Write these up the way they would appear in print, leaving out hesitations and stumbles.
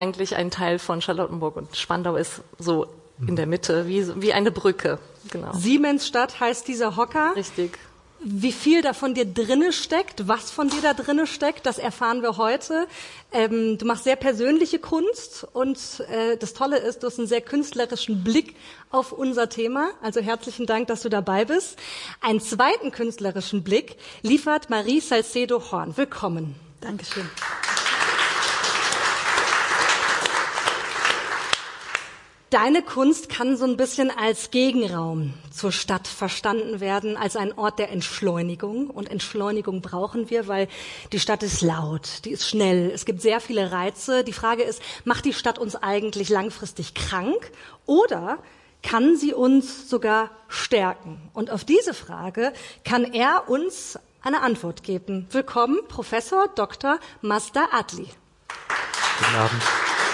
eigentlich ein Teil von Charlottenburg und Spandau ist so in der Mitte, wie eine Brücke. Genau. Siemensstadt heißt dieser Hocker. Richtig. Wie viel da von dir drinne steckt, was von dir da drinne steckt, das erfahren wir heute. Du machst sehr persönliche Kunst und das Tolle ist, du hast einen sehr künstlerischen Blick auf unser Thema. Also herzlichen Dank, dass du dabei bist. Einen zweiten künstlerischen Blick liefert Marie Salcedo Horn. Willkommen. Dankeschön. Deine Kunst kann so ein bisschen als Gegenraum zur Stadt verstanden werden, als ein Ort der Entschleunigung. Und Entschleunigung brauchen wir, weil die Stadt ist laut, die ist schnell, es gibt sehr viele Reize. Die Frage ist, macht die Stadt uns eigentlich langfristig krank oder kann sie uns sogar stärken? Und auf diese Frage kann er uns eine Antwort geben. Willkommen, Professor Dr. Mazda Adli. Guten Abend.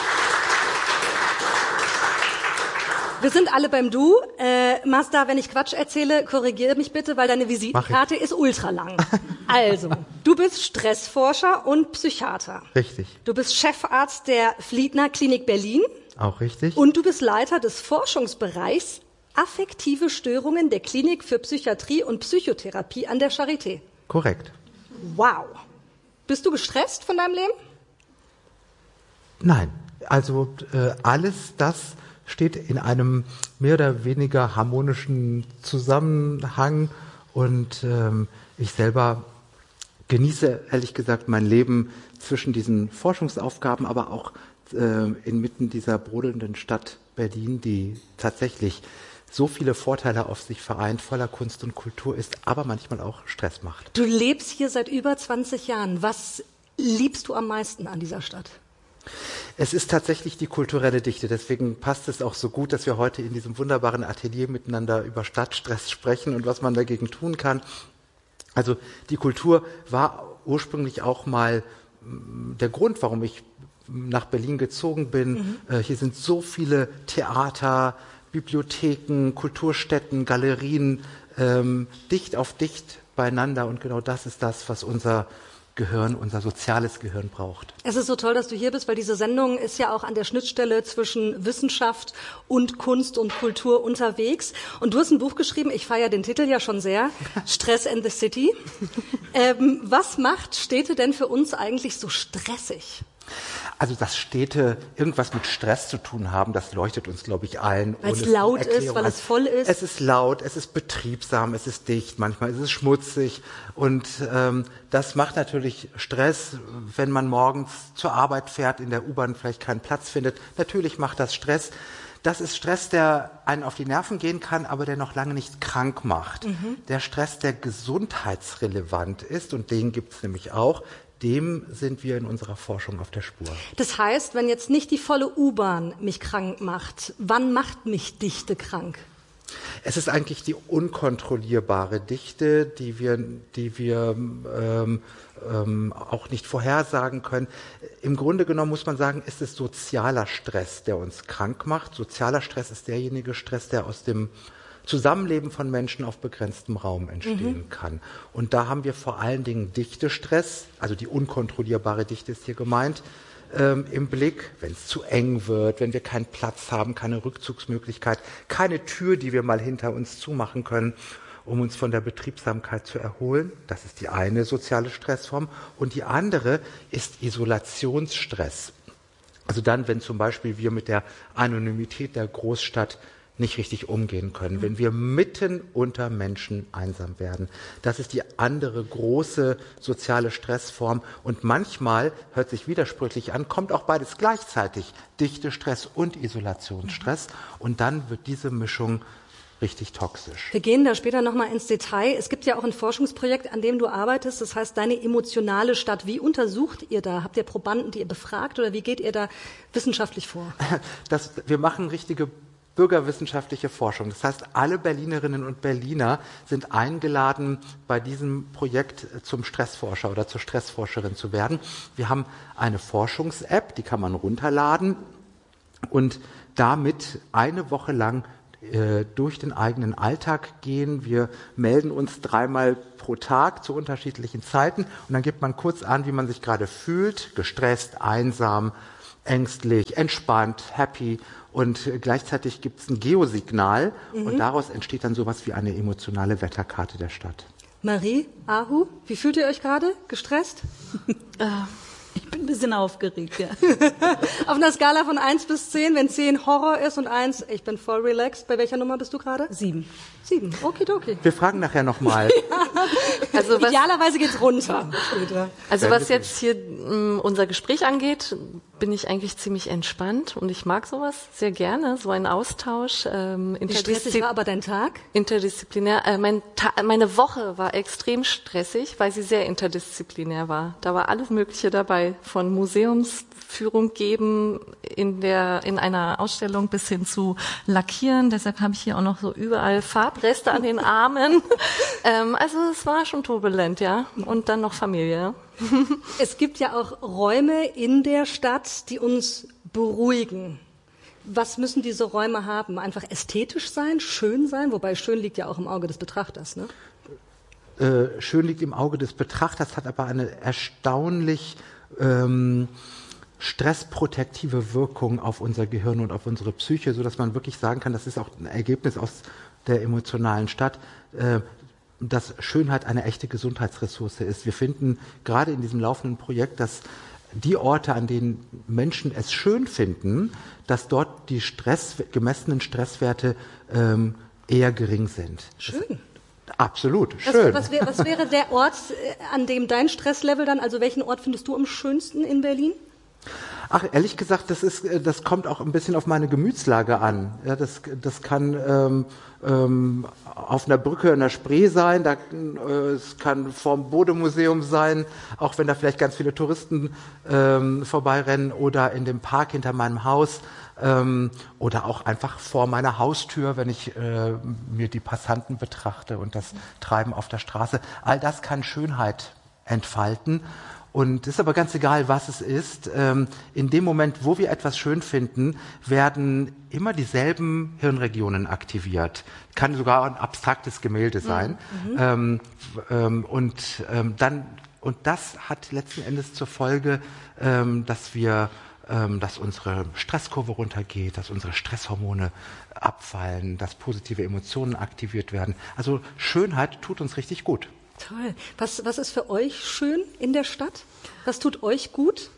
Wir sind alle beim Du. Mazda, wenn ich Quatsch erzähle, korrigiere mich bitte, weil deine Visitenkarte ist ultra lang. Also, du bist Stressforscher und Psychiater. Richtig. Du bist Chefarzt der Fliedner Klinik Berlin. Auch richtig. Und du bist Leiter des Forschungsbereichs Affektive Störungen der Klinik für Psychiatrie und Psychotherapie an der Charité. Korrekt. Wow. Bist du gestresst von deinem Leben? Nein. Also alles das steht in einem mehr oder weniger harmonischen Zusammenhang und ich selber genieße ehrlich gesagt mein Leben zwischen diesen Forschungsaufgaben, aber auch inmitten dieser brodelnden Stadt Berlin, die tatsächlich so viele Vorteile auf sich vereint, voller Kunst und Kultur ist, aber manchmal auch Stress macht. Du lebst hier seit über 20 Jahren. Was liebst du am meisten an dieser Stadt? Es ist tatsächlich die kulturelle Dichte, deswegen passt es auch so gut, dass wir heute in diesem wunderbaren Atelier miteinander über Stadtstress sprechen und was man dagegen tun kann. Also die Kultur war ursprünglich auch mal der Grund, warum ich nach Berlin gezogen bin. Hier sind so viele Theater, Bibliotheken, Kulturstätten, Galerien, dicht auf dicht beieinander und genau das ist das, was unser Gehirn, unser soziales Gehirn braucht. Es ist so toll, dass du hier bist, weil diese Sendung ist ja auch an der Schnittstelle zwischen Wissenschaft und Kunst und Kultur unterwegs. Und du hast ein Buch geschrieben, ich feiere den Titel ja schon sehr, Stress in the City. Was macht Städte denn für uns eigentlich so stressig? Also, dass Städte irgendwas mit Stress zu tun haben, das leuchtet uns, glaube ich, allen. Weil es laut ist, weil es voll ist. Es ist laut, es ist betriebsam, es ist dicht, manchmal ist es schmutzig. Und das macht natürlich Stress, wenn man morgens zur Arbeit fährt, in der U-Bahn vielleicht keinen Platz findet. Natürlich macht das Stress. Das ist Stress, der einen auf die Nerven gehen kann, aber der noch lange nicht krank macht. Der Stress, der gesundheitsrelevant ist, und den gibt es nämlich auch, dem sind wir in unserer Forschung auf der Spur. Das heißt, wenn jetzt nicht die volle U-Bahn mich krank macht, wann macht mich Dichte krank? Es ist eigentlich die unkontrollierbare Dichte, die wir auch nicht vorhersagen können. Im Grunde genommen muss man sagen, ist es sozialer Stress, der uns krank macht. Sozialer Stress ist derjenige Stress, der aus dem Zusammenleben von Menschen auf begrenztem Raum entstehen kann. Und da haben wir vor allen Dingen Dichtestress, also die unkontrollierbare Dichte ist hier gemeint, im Blick, wenn es zu eng wird, wenn wir keinen Platz haben, keine Rückzugsmöglichkeit, keine Tür, die wir mal hinter uns zumachen können, um uns von der Betriebsamkeit zu erholen. Das ist die eine soziale Stressform. Und die andere ist Isolationsstress. Also dann, wenn zum Beispiel wir mit der Anonymität der Großstadt nicht richtig umgehen können, wenn wir mitten unter Menschen einsam werden. Das ist die andere große soziale Stressform und manchmal, hört sich widersprüchlich an, kommt auch beides gleichzeitig, Dichtestress und Isolationsstress und dann wird diese Mischung richtig toxisch. Wir gehen da später nochmal ins Detail. Es gibt ja auch ein Forschungsprojekt, an dem du arbeitest, das heißt Deine emotionale Stadt. Wie untersucht ihr da? Habt ihr Probanden, die ihr befragt oder wie geht ihr da wissenschaftlich vor? Wir machen richtige bürgerwissenschaftliche Forschung. Das heißt, alle Berlinerinnen und Berliner sind eingeladen, bei diesem Projekt zum Stressforscher oder zur Stressforscherin zu werden. Wir haben eine Forschungs-App, die kann man runterladen und damit eine Woche lang durch den eigenen Alltag gehen. Wir melden uns 3-mal pro Tag zu unterschiedlichen Zeiten und dann gibt man kurz an, wie man sich gerade fühlt, gestresst, einsam, ängstlich, entspannt, happy und gleichzeitig gibt es ein Geosignal und daraus entsteht dann sowas wie eine emotionale Wetterkarte der Stadt. Marie, Ahu, wie fühlt ihr euch gerade? Gestresst? Ich bin ein bisschen aufgeregt, ja. Auf einer Skala von 1 bis 10, wenn 10 Horror ist und 1, ich bin voll relaxed. Bei welcher Nummer bist du gerade? 7. 7, okidoki. Wir fragen nachher nochmal. Also Idealerweise geht's runter. Also was jetzt hier unser Gespräch angeht, bin ich eigentlich ziemlich entspannt und ich mag sowas sehr gerne, so einen Austausch. Wie stressig war aber dein Tag? Interdisziplinär. Meine Woche war extrem stressig, weil sie sehr interdisziplinär war. Da war alles Mögliche dabei, von Museumsführung geben in einer Ausstellung bis hin zu Lackieren. Deshalb habe ich hier auch noch so überall Farbreste an den Armen. Also es war schon turbulent, ja. Und dann noch Familie. Es gibt ja auch Räume in der Stadt, die uns beruhigen. Was müssen diese Räume haben? Einfach ästhetisch sein, schön sein? Wobei schön liegt ja auch im Auge des Betrachters, ne? Schön liegt im Auge des Betrachters, hat aber eine erstaunlich stressprotektive Wirkung auf unser Gehirn und auf unsere Psyche, sodass man wirklich sagen kann, das ist auch ein Ergebnis aus der emotionalen Stadt, dass Schönheit eine echte Gesundheitsressource ist. Wir finden gerade in diesem laufenden Projekt, dass die Orte, an denen Menschen es schön finden, dass dort die gemessenen Stresswerte eher gering sind. Schön. Absolut, schön. Was wäre der Ort, an dem dein Stresslevel dann, also welchen Ort findest du am schönsten in Berlin? Ach, ehrlich gesagt, das kommt auch ein bisschen auf meine Gemütslage an. Ja, das kann auf einer Brücke in der Spree sein, es kann vorm Bode-Museum sein, auch wenn da vielleicht ganz viele Touristen vorbeirennen, oder in dem Park hinter meinem Haus, oder auch einfach vor meiner Haustür, wenn ich mir die Passanten betrachte und das Treiben auf der Straße. All das kann Schönheit entfalten. Und es ist aber ganz egal, was es ist. In dem Moment, wo wir etwas schön finden, werden immer dieselben Hirnregionen aktiviert. Kann sogar ein abstraktes Gemälde sein. Und das hat letzten Endes zur Folge, dass unsere Stresskurve runtergeht, dass unsere Stresshormone abfallen, dass positive Emotionen aktiviert werden. Also Schönheit tut uns richtig gut. Toll. Was ist für euch schön in der Stadt? Was tut euch gut?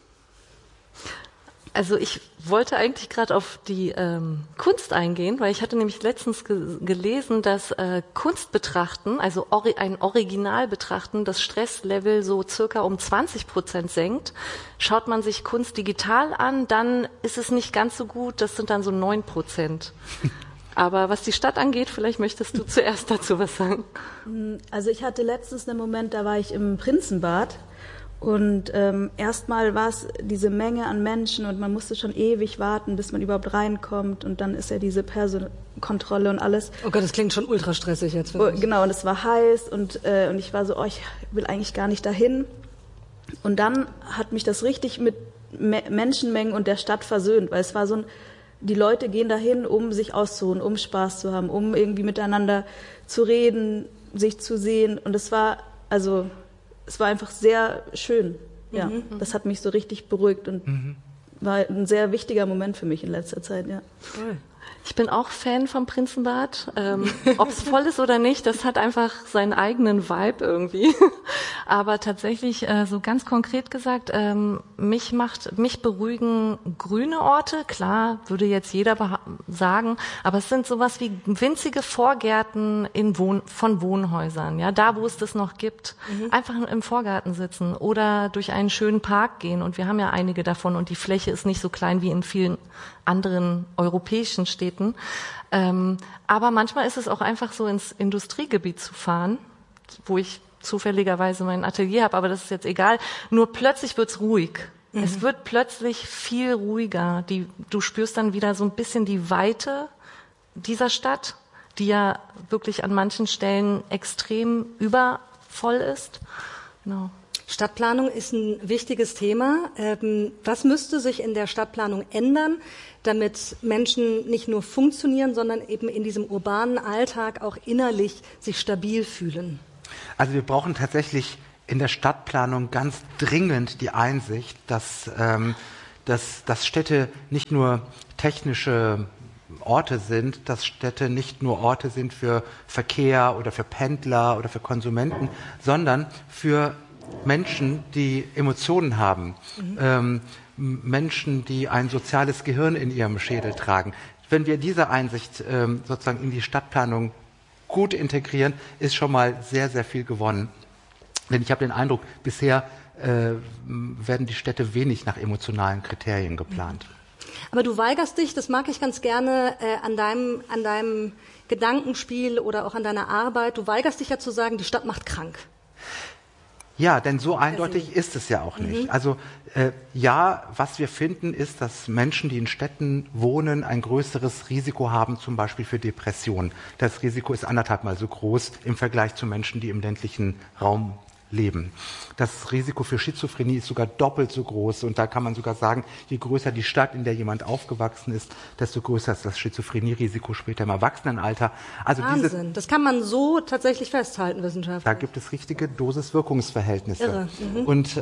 Also ich wollte eigentlich gerade auf die Kunst eingehen, weil ich hatte nämlich letztens gelesen, dass Kunst betrachten, also ein Original betrachten, das Stresslevel so circa um 20% senkt. Schaut man sich Kunst digital an, dann ist es nicht ganz so gut, das sind dann so 9%. Aber was die Stadt angeht, vielleicht möchtest du zuerst dazu was sagen. Also ich hatte letztens einen Moment, da war ich im Prinzenbad und erstmal war es diese Menge an Menschen und man musste schon ewig warten, bis man überhaupt reinkommt und dann ist ja diese Personenkontrolle und alles. Oh Gott, das klingt schon ultra stressig jetzt. Genau, und es war heiß und ich war so, ich will eigentlich gar nicht dahin. Und dann hat mich das richtig mit Menschenmengen und der Stadt versöhnt, weil es war so die Leute gehen dahin, um sich auszuruhen, um Spaß zu haben, um irgendwie miteinander zu reden, sich zu sehen. Und es war einfach sehr schön. Ja, das hat mich so richtig beruhigt und war ein sehr wichtiger Moment für mich in letzter Zeit. Ja. Toll. Ich bin auch Fan vom Prinzenbad. Ob es voll ist oder nicht, das hat einfach seinen eigenen Vibe irgendwie. Aber tatsächlich, so ganz konkret gesagt, mich beruhigen grüne Orte. Klar, würde jetzt jeder sagen, aber es sind sowas wie winzige Vorgärten von Wohnhäusern. Ja, da, wo es das noch gibt. Einfach im Vorgarten sitzen oder durch einen schönen Park gehen. Und wir haben ja einige davon und die Fläche ist nicht so klein wie in vielen anderen europäischen Städten. Aber manchmal ist es auch einfach so, ins Industriegebiet zu fahren, wo ich zufälligerweise mein Atelier habe, aber das ist jetzt egal. Nur plötzlich wird's ruhig. Es wird plötzlich viel ruhiger. Du spürst dann wieder so ein bisschen die Weite dieser Stadt, die ja wirklich an manchen Stellen extrem übervoll ist. Genau. Stadtplanung ist ein wichtiges Thema. Was müsste sich in der Stadtplanung ändern, damit Menschen nicht nur funktionieren, sondern eben in diesem urbanen Alltag auch innerlich sich stabil fühlen? Also wir brauchen tatsächlich in der Stadtplanung ganz dringend die Einsicht, dass dass Städte nicht nur technische Orte sind, dass Städte nicht nur Orte sind für Verkehr oder für Pendler oder für Konsumenten, sondern für Menschen, die Emotionen haben, Menschen, die ein soziales Gehirn in ihrem Schädel tragen. Wenn wir diese Einsicht sozusagen in die Stadtplanung gut integrieren, ist schon mal sehr, sehr viel gewonnen. Denn ich habe den Eindruck, bisher werden die Städte wenig nach emotionalen Kriterien geplant. Aber du weigerst dich, das mag ich ganz gerne, an deinem Gedankenspiel oder auch an deiner Arbeit, du weigerst dich ja zu sagen, die Stadt macht krank. Ja, denn so eindeutig ist es ja auch nicht. Also ja, was wir finden, ist, dass Menschen, die in Städten wohnen, ein größeres Risiko haben, zum Beispiel für Depressionen. Das Risiko ist 1,5-mal so groß im Vergleich zu Menschen, die im ländlichen Raum leben. Das Risiko für Schizophrenie ist sogar doppelt so groß und da kann man sogar sagen, je größer die Stadt, in der jemand aufgewachsen ist, desto größer ist das Schizophrenie-Risiko später im Erwachsenenalter. Also Wahnsinn, das kann man so tatsächlich festhalten, wissenschaftlich. Da gibt es richtige Dosis-Wirkungsverhältnisse. Irre. Und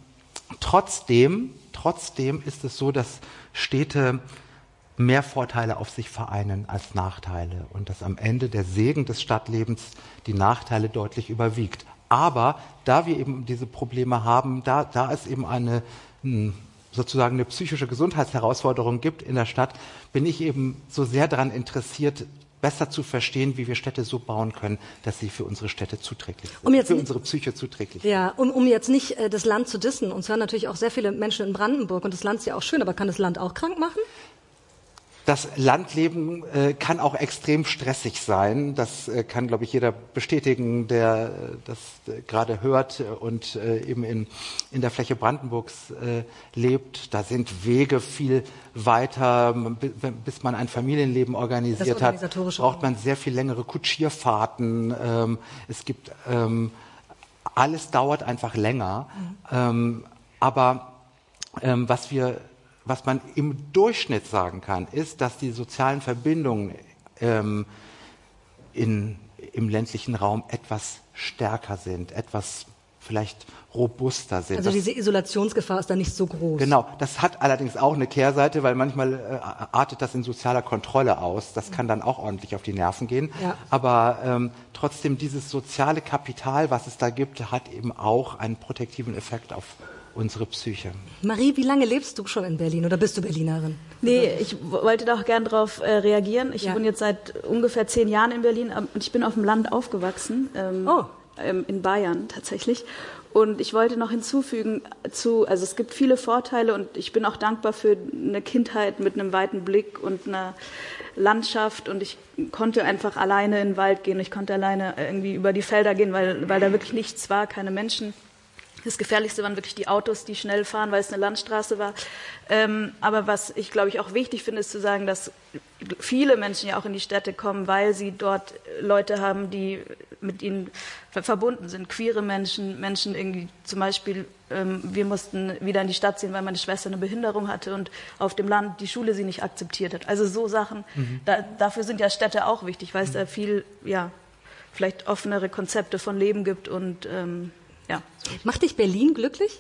trotzdem ist es so, dass Städte mehr Vorteile auf sich vereinen als Nachteile und dass am Ende der Segen des Stadtlebens die Nachteile deutlich überwiegt. Aber da wir eben diese Probleme haben, da es eben sozusagen eine psychische Gesundheitsherausforderung gibt in der Stadt, bin ich eben so sehr daran interessiert, besser zu verstehen, wie wir Städte so bauen können, dass sie für unsere Städte zuträglich sind, für unsere Psyche zuträglich sind. Ja, um jetzt nicht das Land zu dissen. Uns hören natürlich auch sehr viele Menschen in Brandenburg und das Land ist ja auch schön, aber kann das Land auch krank machen? Das Landleben kann auch extrem stressig sein. Das kann, glaube ich, jeder bestätigen, der das gerade hört und eben in der Fläche Brandenburgs lebt. Da sind Wege viel weiter. Bis man ein Familienleben organisiert hat, braucht man sehr viel längere Kutschierfahrten. Es gibt alles dauert einfach länger. Aber was man im Durchschnitt sagen kann, ist, dass die sozialen Verbindungen im ländlichen Raum etwas stärker sind, etwas vielleicht robuster sind. Also diese Isolationsgefahr ist da nicht so groß. Genau, das hat allerdings auch eine Kehrseite, weil manchmal artet das in sozialer Kontrolle aus. Das kann dann auch ordentlich auf die Nerven gehen. Ja. Aber trotzdem, dieses soziale Kapital, was es da gibt, hat eben auch einen protektiven Effekt auf unsere Psyche. Marie, wie lange lebst du schon in Berlin oder bist du Berlinerin? Nee, ich wollte da auch gern drauf reagieren. Ich wohne jetzt seit ungefähr 10 Jahren in Berlin und ich bin auf dem Land aufgewachsen, in Bayern tatsächlich. Und ich wollte noch hinzufügen also es gibt viele Vorteile und ich bin auch dankbar für eine Kindheit mit einem weiten Blick und einer Landschaft und ich konnte einfach alleine in den Wald gehen, ich konnte alleine irgendwie über die Felder gehen, weil da wirklich nichts war, keine Menschen. Das Gefährlichste waren wirklich die Autos, die schnell fahren, weil es eine Landstraße war. Aber was ich, glaube ich, auch wichtig finde, ist zu sagen, dass viele Menschen ja auch in die Städte kommen, weil sie dort Leute haben, die mit ihnen verbunden sind. Queere Menschen irgendwie zum Beispiel, wir mussten wieder in die Stadt ziehen, weil meine Schwester eine Behinderung hatte und auf dem Land die Schule sie nicht akzeptiert hat. Also so Sachen, dafür sind ja Städte auch wichtig, weil es da viel, vielleicht offenere Konzepte von Leben gibt und ja. Macht dich Berlin glücklich?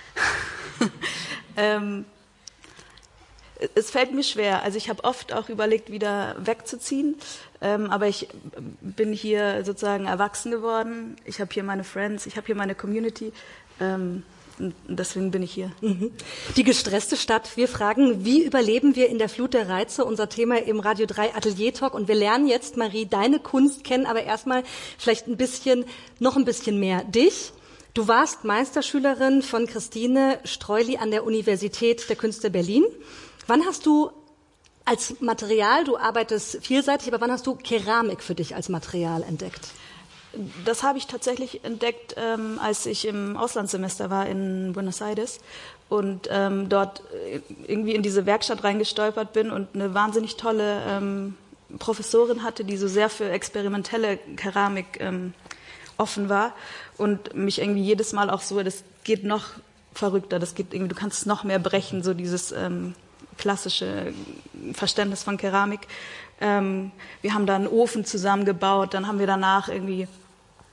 Es fällt mir schwer. Also ich habe oft auch überlegt, wieder wegzuziehen. Aber ich bin hier sozusagen erwachsen geworden. Ich habe hier meine Friends, ich habe hier meine Community. Und deswegen bin ich hier. Die gestresste Stadt. Wir fragen, wie überleben wir in der Flut der Reize? Unser Thema im Radio 3 Atelier Talk. Und wir lernen jetzt, Marie, deine Kunst kennen, aber erstmal vielleicht noch ein bisschen mehr dich. Du warst Meisterschülerin von Christine Streuli an der Universität der Künste Berlin. Wann hast du als Material, du arbeitest vielseitig, aber wann hast du Keramik für dich als Material entdeckt? Das habe ich tatsächlich entdeckt, als ich im Auslandssemester war in Buenos Aires und dort irgendwie in diese Werkstatt reingestolpert bin und eine wahnsinnig tolle Professorin hatte, die so sehr für experimentelle Keramik offen war und mich irgendwie jedes Mal auch so, das geht noch verrückter, das geht irgendwie, du kannst es noch mehr brechen, so dieses klassische Verständnis von Keramik. Wir haben da einen Ofen zusammengebaut, dann haben wir danach irgendwie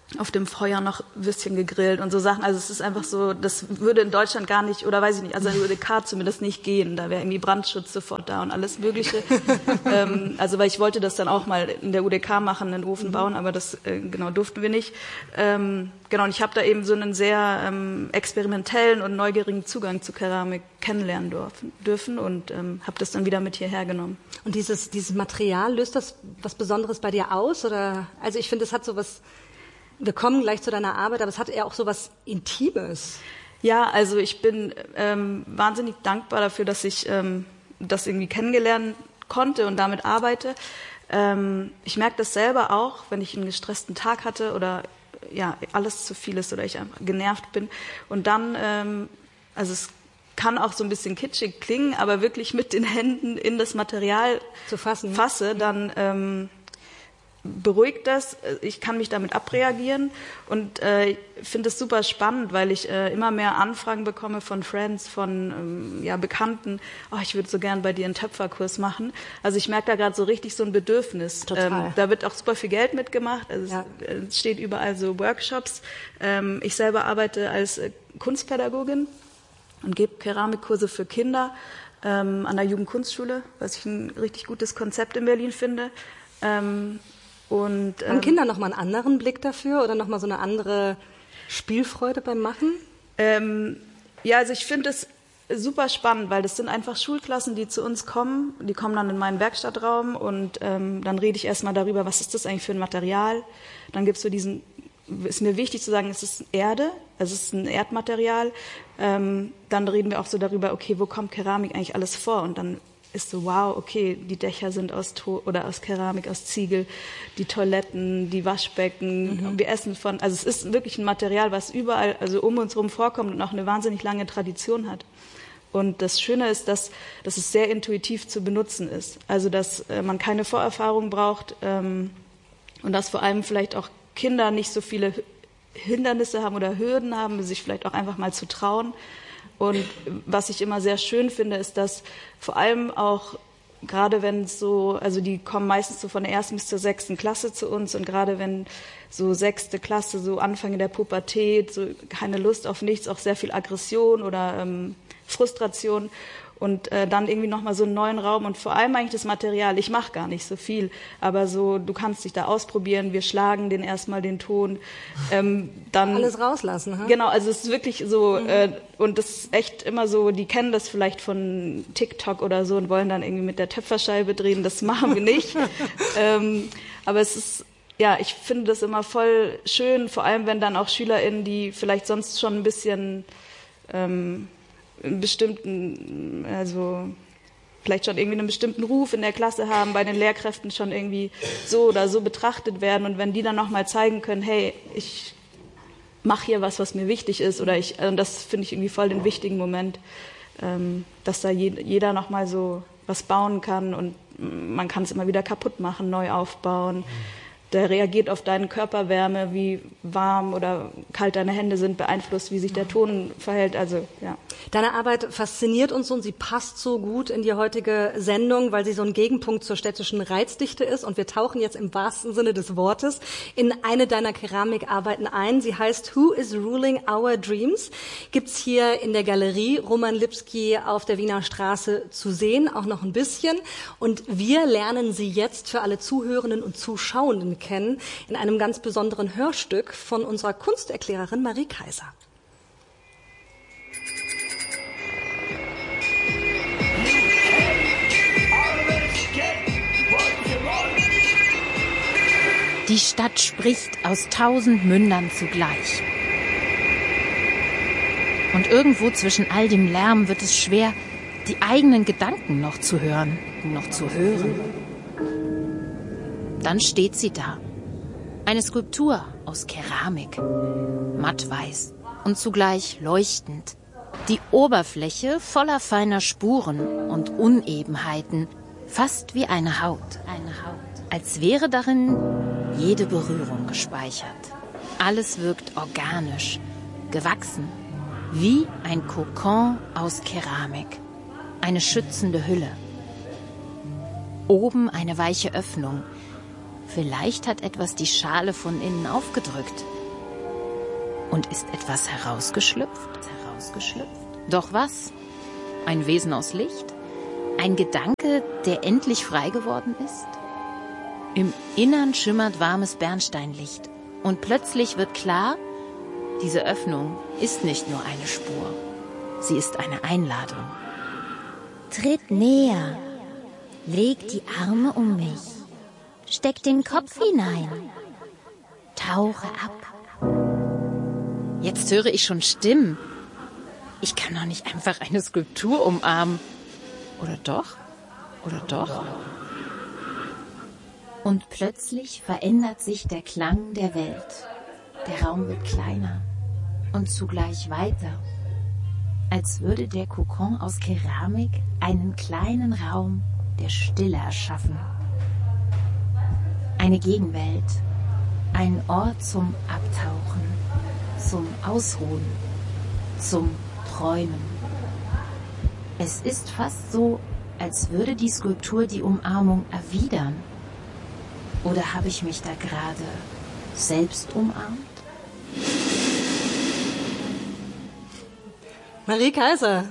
auf dem Feuer noch Würstchen gegrillt und so Sachen. Also es ist einfach so, das würde in Deutschland gar nicht, oder weiß ich nicht, also in der UDK zumindest nicht gehen. Da wäre irgendwie Brandschutz sofort da und alles Mögliche. Also weil ich wollte das dann auch mal in der UDK machen, einen Ofen bauen, aber das genau durften wir nicht. Genau, und ich habe da eben so einen sehr experimentellen und neugierigen Zugang zu Keramik kennenlernen dürfen und habe das dann wieder mit hierher genommen. Und dieses Material, löst das was Besonderes bei dir aus? Oder? Also ich finde, es hat so was... Wir kommen gleich zu deiner Arbeit, aber es hat eher auch so was Intimes. Ja, also ich bin wahnsinnig dankbar dafür, dass ich das irgendwie kennengelernt konnte und damit arbeite. Ich merke das selber auch, wenn ich einen gestressten Tag hatte oder ja alles zu viel ist oder ich einfach genervt bin. Und dann, also es kann auch so ein bisschen kitschig klingen, aber wirklich mit den Händen in das Material zu fasse, dann beruhigt das, ich kann mich damit abreagieren und finde es super spannend, weil ich immer mehr Anfragen bekomme von Friends, von Bekannten, ich würde so gern bei dir einen Töpferkurs machen. Also ich merke da gerade so richtig so ein Bedürfnis. Total. Da wird auch super viel Geld mitgemacht, also es steht überall so Workshops. Ich selber arbeite als Kunstpädagogin und gebe Keramikkurse für Kinder an der Jugendkunstschule, was ich ein richtig gutes Konzept in Berlin finde. Und, haben Kinder nochmal einen anderen Blick dafür oder nochmal so eine andere Spielfreude beim Machen? Ja, also ich finde es super spannend, weil das sind einfach Schulklassen, die zu uns kommen. Die kommen dann in meinen Werkstattraum und dann rede ich erstmal darüber, was ist das eigentlich für ein Material. Dann gibt es so ist mir wichtig zu sagen, es ist Erde, es ist ein Erdmaterial. Dann reden wir auch so darüber, okay, wo kommt Keramik eigentlich alles vor? Und dann ist so, wow, okay, die Dächer sind aus Keramik, aus Ziegel, die Toiletten, die Waschbecken, wir essen also es ist wirklich ein Material, was überall, also um uns herum vorkommt und auch eine wahnsinnig lange Tradition hat. Und das Schöne ist, dass es sehr intuitiv zu benutzen ist. Also, dass man keine Vorerfahrung braucht und dass vor allem vielleicht auch Kinder nicht so viele Hindernisse haben oder Hürden haben, sich vielleicht auch einfach mal zu trauen. Und was ich immer sehr schön finde, ist, dass vor allem auch, gerade wenn es so, also die kommen meistens so von der 1. bis zur 6. Klasse zu uns und gerade wenn so 6. Klasse, so Anfang der Pubertät, so keine Lust auf nichts, auch sehr viel Aggression oder Frustration und dann irgendwie nochmal so einen neuen Raum und vor allem eigentlich das Material. Ich mache gar nicht so viel, aber so, du kannst dich da ausprobieren, wir schlagen erstmal den Ton. Dann alles rauslassen, ha? Genau, also es ist wirklich so, und das ist echt immer so, die kennen das vielleicht von TikTok oder so und wollen dann irgendwie mit der Töpferscheibe drehen, das machen wir nicht. Aber es ist, ja, ich finde das immer voll schön, vor allem wenn dann auch SchülerInnen, die vielleicht sonst schon ein bisschen einen bestimmten, also vielleicht schon irgendwie einen bestimmten Ruf in der Klasse haben, bei den Lehrkräften schon irgendwie so oder so betrachtet werden und wenn die dann nochmal zeigen können, hey, ich mache hier was mir wichtig ist oder das finde ich irgendwie voll den wichtigen Moment, dass da jeder nochmal so was bauen kann und man kann es immer wieder kaputt machen, neu aufbauen. Der reagiert auf deine Körperwärme, wie warm oder kalt deine Hände sind, beeinflusst, wie sich der Ton verhält. Also, ja. Deine Arbeit fasziniert uns und sie passt so gut in die heutige Sendung, weil sie so ein Gegenpunkt zur städtischen Reizdichte ist. Und wir tauchen jetzt im wahrsten Sinne des Wortes in eine deiner Keramikarbeiten ein. Sie heißt Who is Ruling Our Dreams? Gibt's hier in der Galerie Roman Lipski auf der Wiener Straße zu sehen, auch noch ein bisschen. Und wir lernen sie jetzt für alle Zuhörenden und Zuschauenden kennen in einem ganz besonderen Hörstück von unserer Kunsterklärerin Marie Kaiser. Die Stadt spricht aus 1000 Mündern zugleich. Und irgendwo zwischen all dem Lärm wird es schwer, die eigenen Gedanken noch zu hören, noch zu hören. Dann steht sie da. Eine Skulptur aus Keramik. Mattweiß und zugleich leuchtend. Die Oberfläche voller feiner Spuren und Unebenheiten. Fast wie eine Haut. Als wäre darin jede Berührung gespeichert. Alles wirkt organisch, gewachsen. Wie ein Kokon aus Keramik. Eine schützende Hülle. Oben eine weiche Öffnung. Vielleicht hat etwas die Schale von innen aufgedrückt. Und ist etwas herausgeschlüpft? Doch was? Ein Wesen aus Licht? Ein Gedanke, der endlich frei geworden ist? Im Innern schimmert warmes Bernsteinlicht. Und plötzlich wird klar, diese Öffnung ist nicht nur eine Spur. Sie ist eine Einladung. Tritt näher. Leg die Arme um mich. Steck den Kopf hinein. Tauche ab. Jetzt höre ich schon Stimmen. Ich kann doch nicht einfach eine Skulptur umarmen. Oder doch? Oder doch? Und plötzlich verändert sich der Klang der Welt. Der Raum wird kleiner und zugleich weiter. Als würde der Kokon aus Keramik einen kleinen Raum der Stille erschaffen. Eine Gegenwelt. Ein Ort zum Abtauchen, zum Ausruhen, zum Träumen. Es ist fast so, als würde die Skulptur die Umarmung erwidern. Oder habe ich mich da gerade selbst umarmt? Marie Kaiser.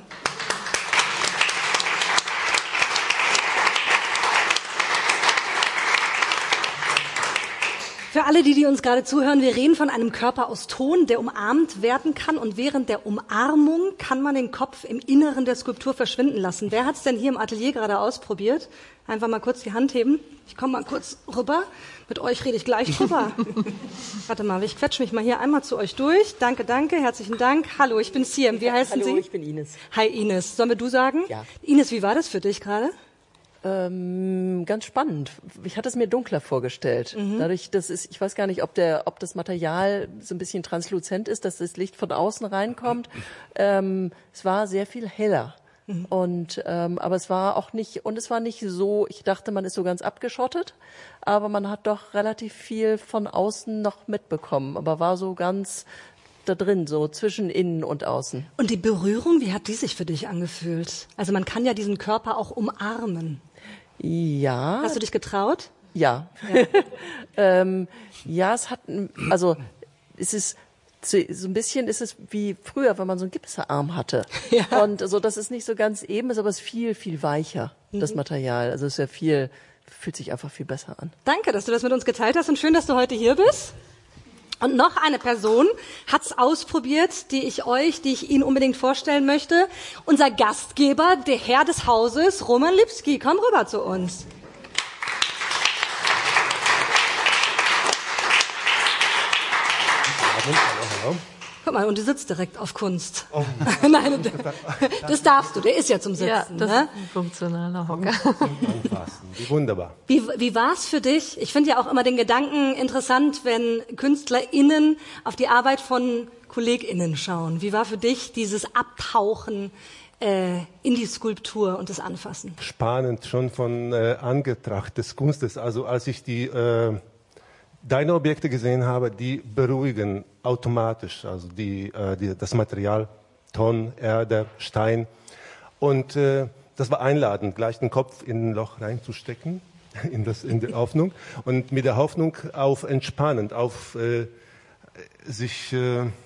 Für alle, die uns gerade zuhören, wir reden von einem Körper aus Ton, der umarmt werden kann. Und während der Umarmung kann man den Kopf im Inneren der Skulptur verschwinden lassen. Wer hat es denn hier im Atelier gerade ausprobiert? Einfach mal kurz die Hand heben. Ich komme mal kurz rüber. Mit euch rede ich gleich drüber. Warte mal, ich quetsche mich mal hier einmal zu euch durch. Danke, danke, herzlichen Dank. Hallo, ich bin Siem. Wie heißen Sie? Hallo, ich bin Ines. Hi Ines. Sollen wir du sagen? Ja. Ines, wie war das für dich gerade? Ganz spannend. Ich hatte es mir dunkler vorgestellt. Dadurch, ich weiß gar nicht, ob das Material so ein bisschen transluzent ist, dass das Licht von außen reinkommt. Es war sehr viel heller. Aber es war auch nicht so, ich dachte, man ist so ganz abgeschottet, aber man hat doch relativ viel von außen noch mitbekommen, aber war so ganz da drin, so zwischen innen und außen. Und die Berührung, wie hat die sich für dich angefühlt? Also man kann ja diesen Körper auch umarmen. Ja. Hast du dich getraut? Ja. Ja, es ist so ein bisschen ist es wie früher, wenn man so einen Gipsarm hatte. Ja. Und so, dass es nicht so ganz eben ist, aber es ist viel, viel weicher, das Material. Also es ist fühlt sich einfach viel besser an. Danke, dass du das mit uns geteilt hast und schön, dass du heute hier bist. Und noch eine Person hat's ausprobiert, die ich Ihnen unbedingt vorstellen möchte. Unser Gastgeber, der Herr des Hauses, Roman Lipski. Komm rüber zu uns. Hallo. Guck mal, und du sitzt direkt auf Kunst. Oh. Nein, das darfst du, der ist ja zum Sitzen. Ja, das ist ein funktionaler Hocker. Wie wunderbar. Wie war's für dich? Ich finde ja auch immer den Gedanken interessant, wenn KünstlerInnen auf die Arbeit von KollegInnen schauen. Wie war für dich dieses Abtauchen in die Skulptur und das Anfassen? Spannend, schon von Anbetracht des Kunstes. Also als ich deine Objekte gesehen habe, die beruhigen automatisch, also das Material, Ton, Erde, Stein. Und das war einladend, gleich den Kopf in ein Loch reinzustecken, in die Hoffnung. Und mit der Hoffnung auf entspannend, auf sich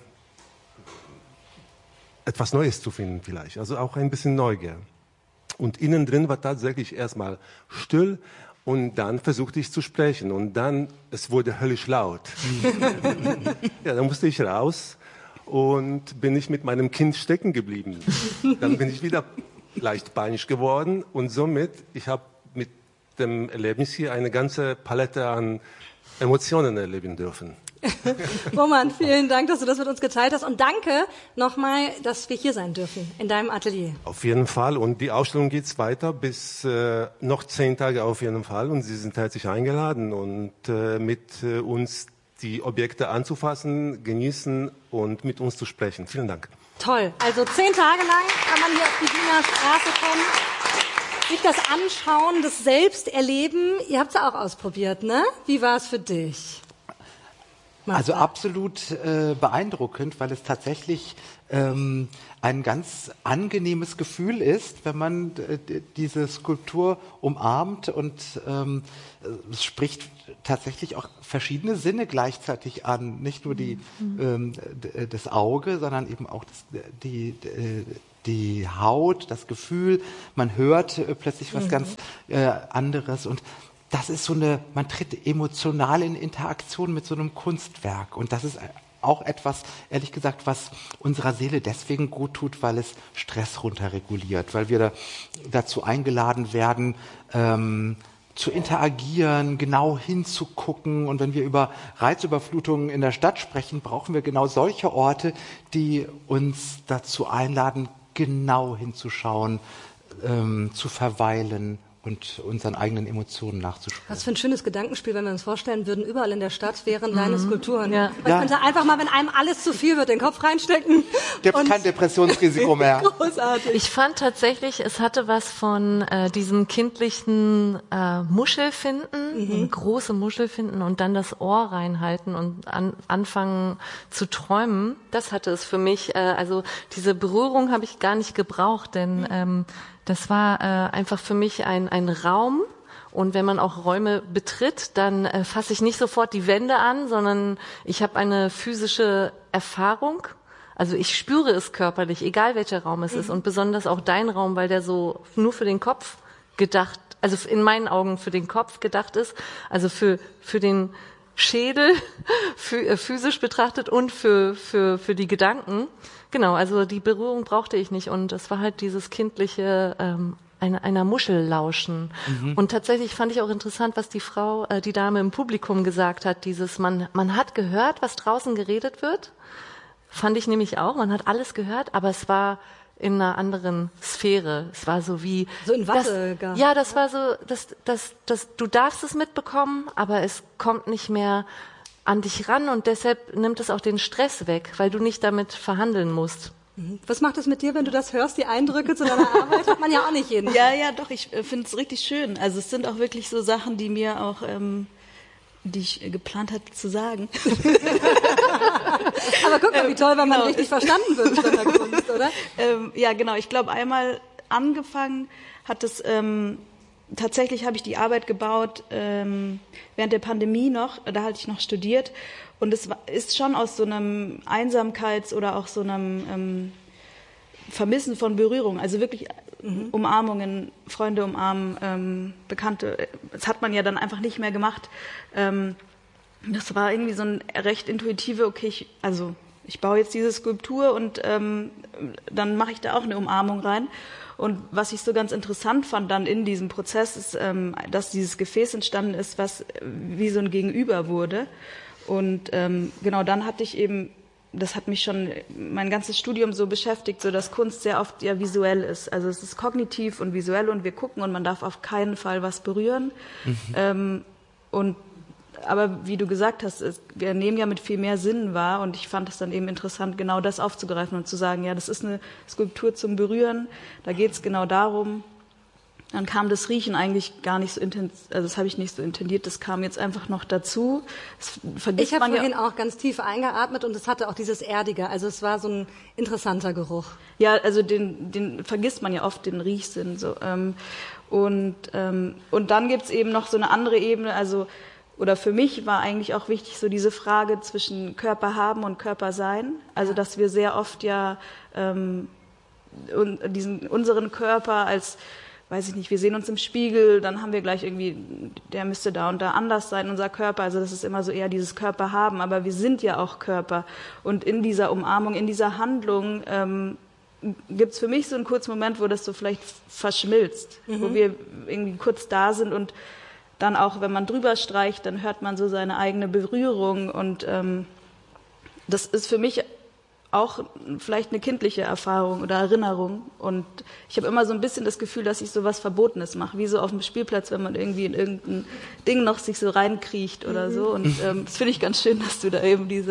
etwas Neues zu finden vielleicht. Also auch ein bisschen Neugier. Und innen drin war tatsächlich erstmal still. Und dann versuchte ich zu sprechen und dann, es wurde höllisch laut. Ja, dann musste ich raus und bin ich mit meinem Kind stecken geblieben. Dann bin ich wieder leicht panisch geworden und somit, ich habe mit dem Erlebnis hier eine ganze Palette an Emotionen erleben dürfen. Roman, vielen Dank, dass du das mit uns geteilt hast und danke nochmal, dass wir hier sein dürfen in deinem Atelier. Auf jeden Fall und die Ausstellung geht weiter bis noch 10 Tage auf jeden Fall und Sie sind herzlich eingeladen und mit uns die Objekte anzufassen, genießen und mit uns zu sprechen. Vielen Dank. Toll, also 10 Tage lang kann man hier auf die Wiener Straße kommen, sich das anschauen, das selbst erleben. Ihr habt es auch ausprobiert, ne? Wie war es für dich? Also absolut beeindruckend, weil es tatsächlich ein ganz angenehmes Gefühl ist, wenn man diese Skulptur umarmt und es spricht tatsächlich auch verschiedene Sinne gleichzeitig an. Nicht nur das Auge, sondern eben auch die Haut, das Gefühl. Man hört plötzlich was ganz anderes und das ist man tritt emotional in Interaktion mit so einem Kunstwerk. Und das ist auch etwas, ehrlich gesagt, was unserer Seele deswegen gut tut, weil es Stress runterreguliert, weil wir dazu eingeladen werden, zu interagieren, genau hinzugucken. Und wenn wir über Reizüberflutungen in der Stadt sprechen, brauchen wir genau solche Orte, die uns dazu einladen, genau hinzuschauen, zu verweilen und unseren eigenen Emotionen nachzuspüren. Was für ein schönes Gedankenspiel, wenn wir uns vorstellen würden, überall in der Stadt wären deine Skulpturen. Ja. Man könnte einfach mal, wenn einem alles zu viel wird, den Kopf reinstecken. Gibt kein Depressionsrisiko mehr. Großartig. Ich fand tatsächlich, es hatte was von diesem kindlichen Muschelfinden, große Muschelfinden und dann das Ohr reinhalten und anfangen zu träumen. Das hatte es für mich. Also diese Berührung habe ich gar nicht gebraucht, denn das war einfach für mich ein Raum. Und wenn man auch Räume betritt, dann fasse ich nicht sofort die Wände an, sondern ich habe eine physische Erfahrung. Also ich spüre es körperlich, egal welcher Raum es ist. Und besonders auch dein Raum, weil der so nur für den Kopf gedacht, also in meinen Augen für den Kopf gedacht ist. Also für den Schädel physisch betrachtet und für die Gedanken. Genau, also die Berührung brauchte ich nicht und es war halt dieses kindliche einer Muschel lauschen. Und tatsächlich fand ich auch interessant, was die Dame im Publikum gesagt hat, dieses man hat gehört, was draußen geredet wird. Fand ich nämlich auch, man hat alles gehört, aber es war in einer anderen Sphäre. Es war so wie so in Watte. Ja, das war so, das du darfst es mitbekommen, aber es kommt nicht mehr an dich ran und deshalb nimmt es auch den Stress weg, weil du nicht damit verhandeln musst. Was macht es mit dir, wenn du das hörst, die Eindrücke zu deiner Arbeit? Hat man ja auch nicht jeden Tag. Ja, doch, ich finde es richtig schön. Also es sind auch wirklich so Sachen, die mir auch, die ich geplant hatte zu sagen. Aber guck mal, wie toll, wenn man richtig verstanden wird mit deiner Kunst, oder? Ja, genau. Ich glaube, einmal angefangen hat es, tatsächlich habe ich die Arbeit gebaut während der Pandemie noch, da hatte ich noch studiert und es ist schon aus so einem Einsamkeits- oder auch so einem Vermissen von Berührung, also wirklich Umarmungen, Freunde umarmen, Bekannte, das hat man ja dann einfach nicht mehr gemacht. Das war irgendwie so ein recht intuitive, okay, ich baue jetzt diese Skulptur und dann mache ich da auch eine Umarmung rein. Und was ich so ganz interessant fand dann in diesem Prozess ist, dass dieses Gefäß entstanden ist, was wie so ein Gegenüber wurde. Und genau dann hatte ich eben, das hat mich schon mein ganzes Studium so beschäftigt, so dass Kunst sehr oft ja visuell ist. Also es ist kognitiv und visuell und wir gucken und man darf auf keinen Fall was berühren. Aber wie du gesagt hast, wir nehmen ja mit viel mehr Sinnen wahr und ich fand es dann eben interessant, genau das aufzugreifen und zu sagen, ja, das ist eine Skulptur zum Berühren, da geht es genau darum. Dann kam das Riechen eigentlich gar nicht so intensiv, also das habe ich nicht so intendiert, das kam jetzt einfach noch dazu. Ich habe vorhin auch ganz tief eingeatmet und es hatte auch dieses Erdige, also es war so ein interessanter Geruch. Ja, also den vergisst man ja oft, den Riechsinn. So. Und dann gibt's eben noch so eine andere Ebene, oder für mich war eigentlich auch wichtig so diese Frage zwischen Körper haben und Körper sein. Also dass wir sehr oft ja unseren Körper als, weiß ich nicht, wir sehen uns im Spiegel, dann haben wir gleich irgendwie, der müsste da und da anders sein, unser Körper. Also das ist immer so eher dieses Körper haben, aber wir sind ja auch Körper. Und in dieser Umarmung, in dieser Handlung gibt's für mich so einen kurzen Moment, wo das so vielleicht verschmilzt, wo wir irgendwie kurz da sind und dann auch, wenn man drüber streicht, dann hört man so seine eigene Berührung und das ist für mich auch vielleicht eine kindliche Erfahrung oder Erinnerung und ich habe immer so ein bisschen das Gefühl, dass ich so was Verbotenes mache, wie so auf dem Spielplatz, wenn man irgendwie in irgendein Ding noch sich so reinkriecht oder so und das finde ich ganz schön, dass du da eben diese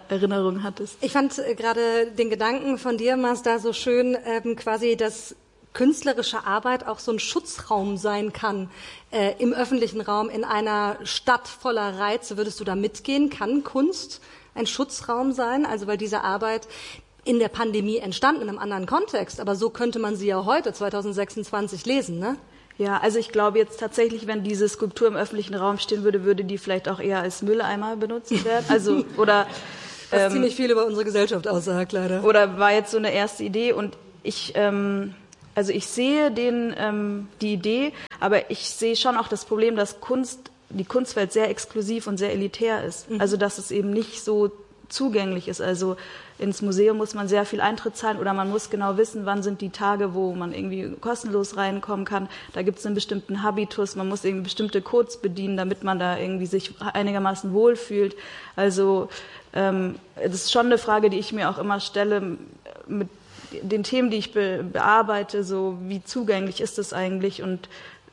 Erinnerung hattest. Ich fand gerade den Gedanken von dir, Mas, da so schön quasi das künstlerische Arbeit auch so ein Schutzraum sein kann im öffentlichen Raum in einer Stadt voller Reize. Würdest du da mitgehen? Kann Kunst ein Schutzraum sein? Also weil diese Arbeit in der Pandemie entstanden, in einem anderen Kontext, aber so könnte man sie ja heute, 2026, lesen, ne? Ja, also ich glaube jetzt tatsächlich, wenn diese Skulptur im öffentlichen Raum stehen würde, würde die vielleicht auch eher als Mülleimer benutzt werden. Also, oder was ziemlich viel über unsere Gesellschaft aussagt, leider. Oder war jetzt so eine erste Idee und ich sehe die Idee, aber ich sehe schon auch das Problem, dass die Kunstwelt sehr exklusiv und sehr elitär ist. Also dass es eben nicht so zugänglich ist. Also ins Museum muss man sehr viel Eintritt zahlen oder man muss genau wissen, wann sind die Tage, wo man irgendwie kostenlos reinkommen kann. Da gibt es einen bestimmten Habitus, man muss irgendwie bestimmte Codes bedienen, damit man da irgendwie sich einigermaßen wohlfühlt. Also das ist schon eine Frage, die ich mir auch immer stelle mit den Themen, die ich bearbeite, so wie zugänglich ist das eigentlich und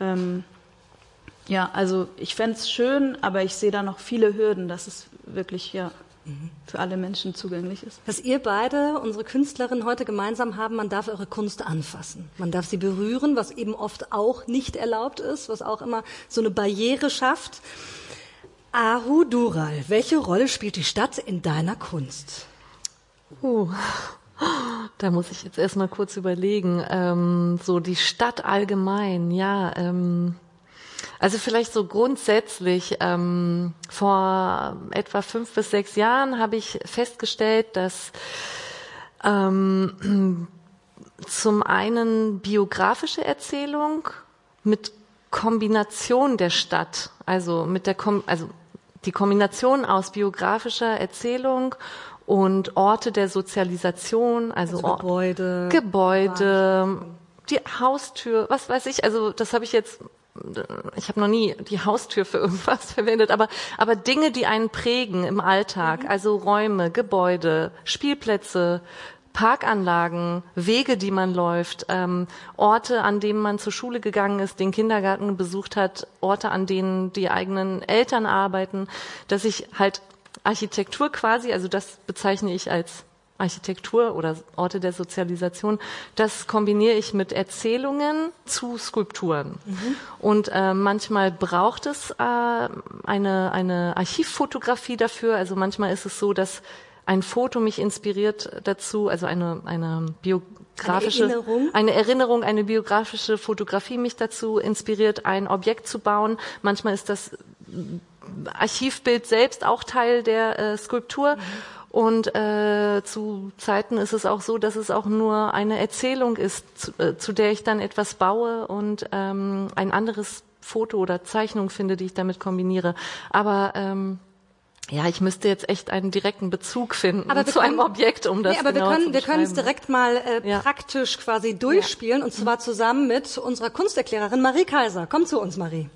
ja, also ich fände es schön, aber ich sehe da noch viele Hürden, dass es wirklich für alle Menschen zugänglich ist. Was ihr beide, unsere Künstlerinnen, heute gemeinsam haben, man darf eure Kunst anfassen. Man darf sie berühren, was eben oft auch nicht erlaubt ist, was auch immer so eine Barriere schafft. Ahu Dural, welche Rolle spielt die Stadt in deiner Kunst? Da muss ich jetzt erstmal kurz überlegen. So die Stadt allgemein, ja. Also vielleicht so grundsätzlich, vor etwa 5 bis 6 Jahren habe ich festgestellt, dass zum einen biografische Erzählung mit Kombination der Stadt, also die Kombination aus biografischer Erzählung und Orte der Sozialisation, also Gebäude, die Haustür, was weiß ich, also das habe ich jetzt, ich habe noch nie die Haustür für irgendwas verwendet, aber Dinge, die einen prägen im Alltag, also Räume, Gebäude, Spielplätze, Parkanlagen, Wege, die man läuft, Orte, an denen man zur Schule gegangen ist, den Kindergarten besucht hat, Orte, an denen die eigenen Eltern arbeiten, dass ich halt Architektur quasi, also das bezeichne ich als Architektur oder Orte der Sozialisation, das kombiniere ich mit Erzählungen zu Skulpturen. Und manchmal braucht es eine Archivfotografie dafür. Also manchmal ist es so, dass ein Foto mich inspiriert dazu, also eine biografische, eine Erinnerung, eine biografische Fotografie mich dazu inspiriert, ein Objekt zu bauen. Manchmal ist das Archivbild selbst auch Teil der Skulptur. Und zu Zeiten ist es auch so, dass es auch nur eine Erzählung ist, zu der ich dann etwas baue und ein anderes Foto oder Zeichnung finde, die ich damit kombiniere. Aber ja, ich müsste jetzt echt einen direkten Bezug finden zu einem Objekt, um das aber genau wir können es direkt mal praktisch quasi durchspielen, und zwar zusammen mit unserer Kunsterklärerin Marie Kaiser. Komm zu uns, Marie.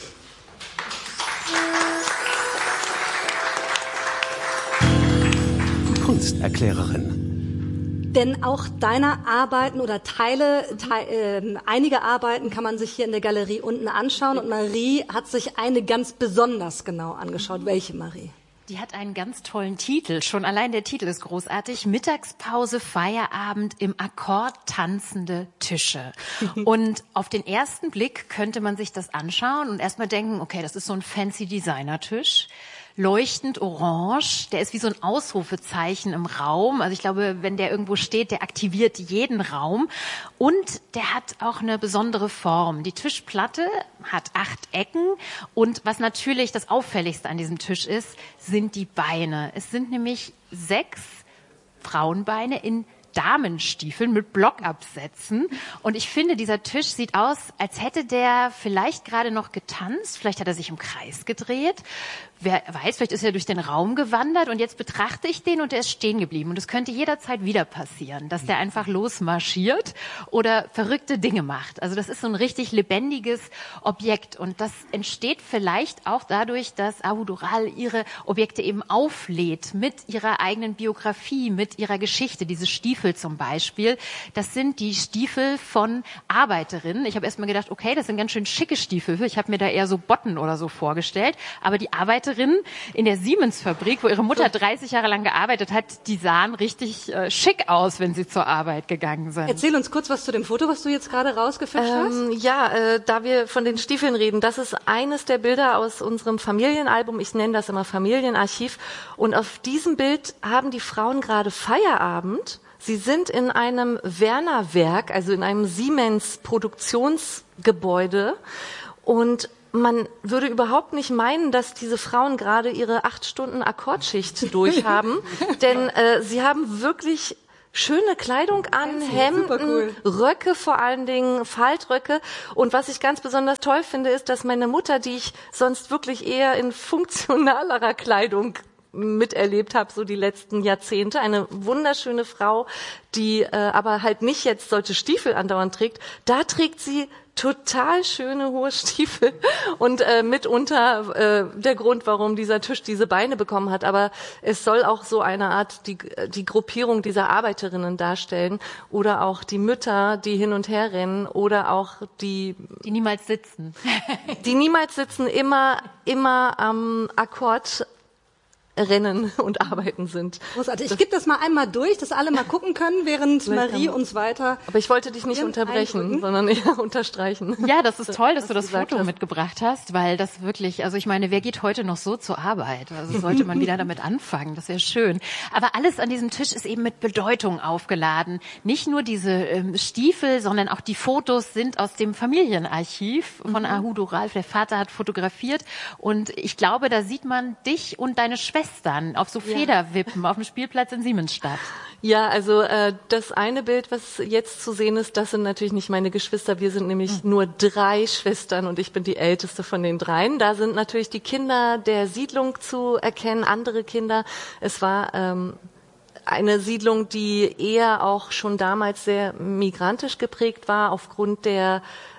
Kunsterklärerin. Denn auch deine Arbeiten oder einige Arbeiten kann man sich hier in der Galerie unten anschauen. Und Marie hat sich eine ganz besonders genau angeschaut. Welche, Marie? Die hat einen ganz tollen Titel. Schon allein der Titel ist großartig. Mittagspause, Feierabend, im Akkord tanzende Tische. Und auf den ersten Blick könnte man sich das anschauen und erstmal denken, okay, das ist so ein fancy Designertisch. Leuchtend orange, der ist wie so ein Ausrufezeichen im Raum. Also ich glaube, wenn der irgendwo steht, der aktiviert jeden Raum. Und der hat auch eine besondere Form. Die Tischplatte hat 8 Ecken. Und was natürlich das Auffälligste an diesem Tisch ist, sind die Beine. Es sind nämlich 6 Frauenbeine in Damenstiefeln mit Blockabsätzen. Und ich finde, dieser Tisch sieht aus, als hätte der vielleicht gerade noch getanzt. Vielleicht hat er sich im Kreis gedreht. Wer weiß, vielleicht ist er durch den Raum gewandert und jetzt betrachte ich den und der ist stehen geblieben. Und es könnte jederzeit wieder passieren, dass der einfach losmarschiert oder verrückte Dinge macht. Also das ist so ein richtig lebendiges Objekt. Und das entsteht vielleicht auch dadurch, dass Ahu Dural ihre Objekte eben auflädt mit ihrer eigenen Biografie, mit ihrer Geschichte. Diese Stiefel Stiefel zum Beispiel, das sind die Stiefel von Arbeiterinnen. Ich habe erst mal gedacht, okay, das sind ganz schön schicke Stiefel. Ich habe mir da eher so Botten oder so vorgestellt. Aber die Arbeiterinnen in der Siemens-Fabrik, wo ihre Mutter 30 Jahre lang gearbeitet hat, die sahen richtig schick aus, wenn sie zur Arbeit gegangen sind. Erzähl uns kurz was zu dem Foto, was du jetzt gerade rausgefischt hast. Da wir von den Stiefeln reden, das ist eines der Bilder aus unserem Familienalbum. Ich nenne das immer Familienarchiv. Und auf diesem Bild haben die Frauen gerade Feierabend. Sie sind in einem Werner-Werk, also in einem Siemens-Produktionsgebäude. Und man würde überhaupt nicht meinen, dass diese Frauen gerade ihre 8 Stunden Akkordschicht durchhaben. Denn sie haben wirklich schöne Kleidung an, Hemden, Röcke vor allen Dingen, Faltröcke. Und was ich ganz besonders toll finde, ist, dass meine Mutter, die ich sonst wirklich eher in funktionalerer Kleidung miterlebt habe, so die letzten Jahrzehnte, eine wunderschöne Frau, die aber halt nicht jetzt solche Stiefel andauernd trägt, da trägt sie total schöne hohe Stiefel und mitunter der Grund, warum dieser Tisch diese Beine bekommen hat. Aber es soll auch so eine Art die Gruppierung dieser Arbeiterinnen darstellen oder auch die Mütter, die hin und her rennen oder auch die niemals sitzen. Die niemals sitzen, immer am Akkord rennen und arbeiten sind. Großartig. Ich gebe das mal einmal durch, dass alle mal gucken können, während Marie uns weiter... Aber ich wollte dich nicht unterbrechen, sondern eher unterstreichen. Ja, das ist toll, dass du das Foto mitgebracht hast, weil das wirklich, also ich meine, wer geht heute noch so zur Arbeit? Also sollte man wieder damit anfangen, das wäre schön. Aber alles an diesem Tisch ist eben mit Bedeutung aufgeladen. Nicht nur diese Stiefel, sondern auch die Fotos sind aus dem Familienarchiv von Ahudo Ralf. Der Vater hat fotografiert und ich glaube, da sieht man dich und deine Schwester auf so Federwippen auf dem Spielplatz in Siemensstadt. Ja, also das eine Bild, was jetzt zu sehen ist, das sind natürlich nicht meine Geschwister. Wir sind nämlich nur 3 Schwestern und ich bin die älteste von den 3. Da sind natürlich die Kinder der Siedlung zu erkennen, andere Kinder. Es war eine Siedlung, die eher auch schon damals sehr migrantisch geprägt war aufgrund der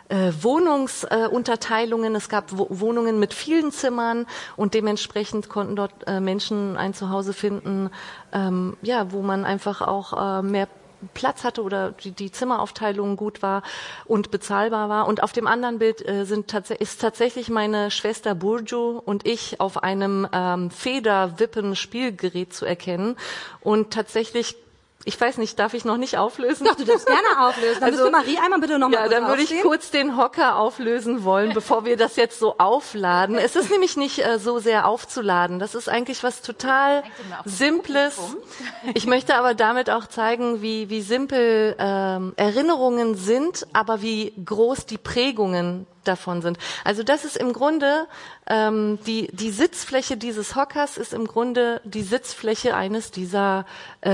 Wohnungsunterteilungen. Es gab Wohnungen mit vielen Zimmern und dementsprechend konnten dort Menschen ein Zuhause finden, wo man einfach auch mehr Platz hatte oder die Zimmeraufteilung gut war und bezahlbar war. Und auf dem anderen Bild ist tatsächlich meine Schwester Burcu und ich auf einem Federwippen-Spielgerät zu erkennen. Und tatsächlich, ich weiß nicht, darf ich noch nicht auflösen? Doch, du darfst gerne auflösen. Dann müsste Marie einmal bitte noch mal kurz dann würde ich kurz den Hocker auflösen wollen, bevor wir das jetzt so aufladen. Es ist nämlich nicht so sehr aufzuladen. Das ist eigentlich was total Simples. Ich möchte aber damit auch zeigen, wie simpel Erinnerungen sind, aber wie groß die Prägungen davon sind. Also das ist im Grunde die Sitzfläche dieses Hockers ist im Grunde die Sitzfläche eines dieser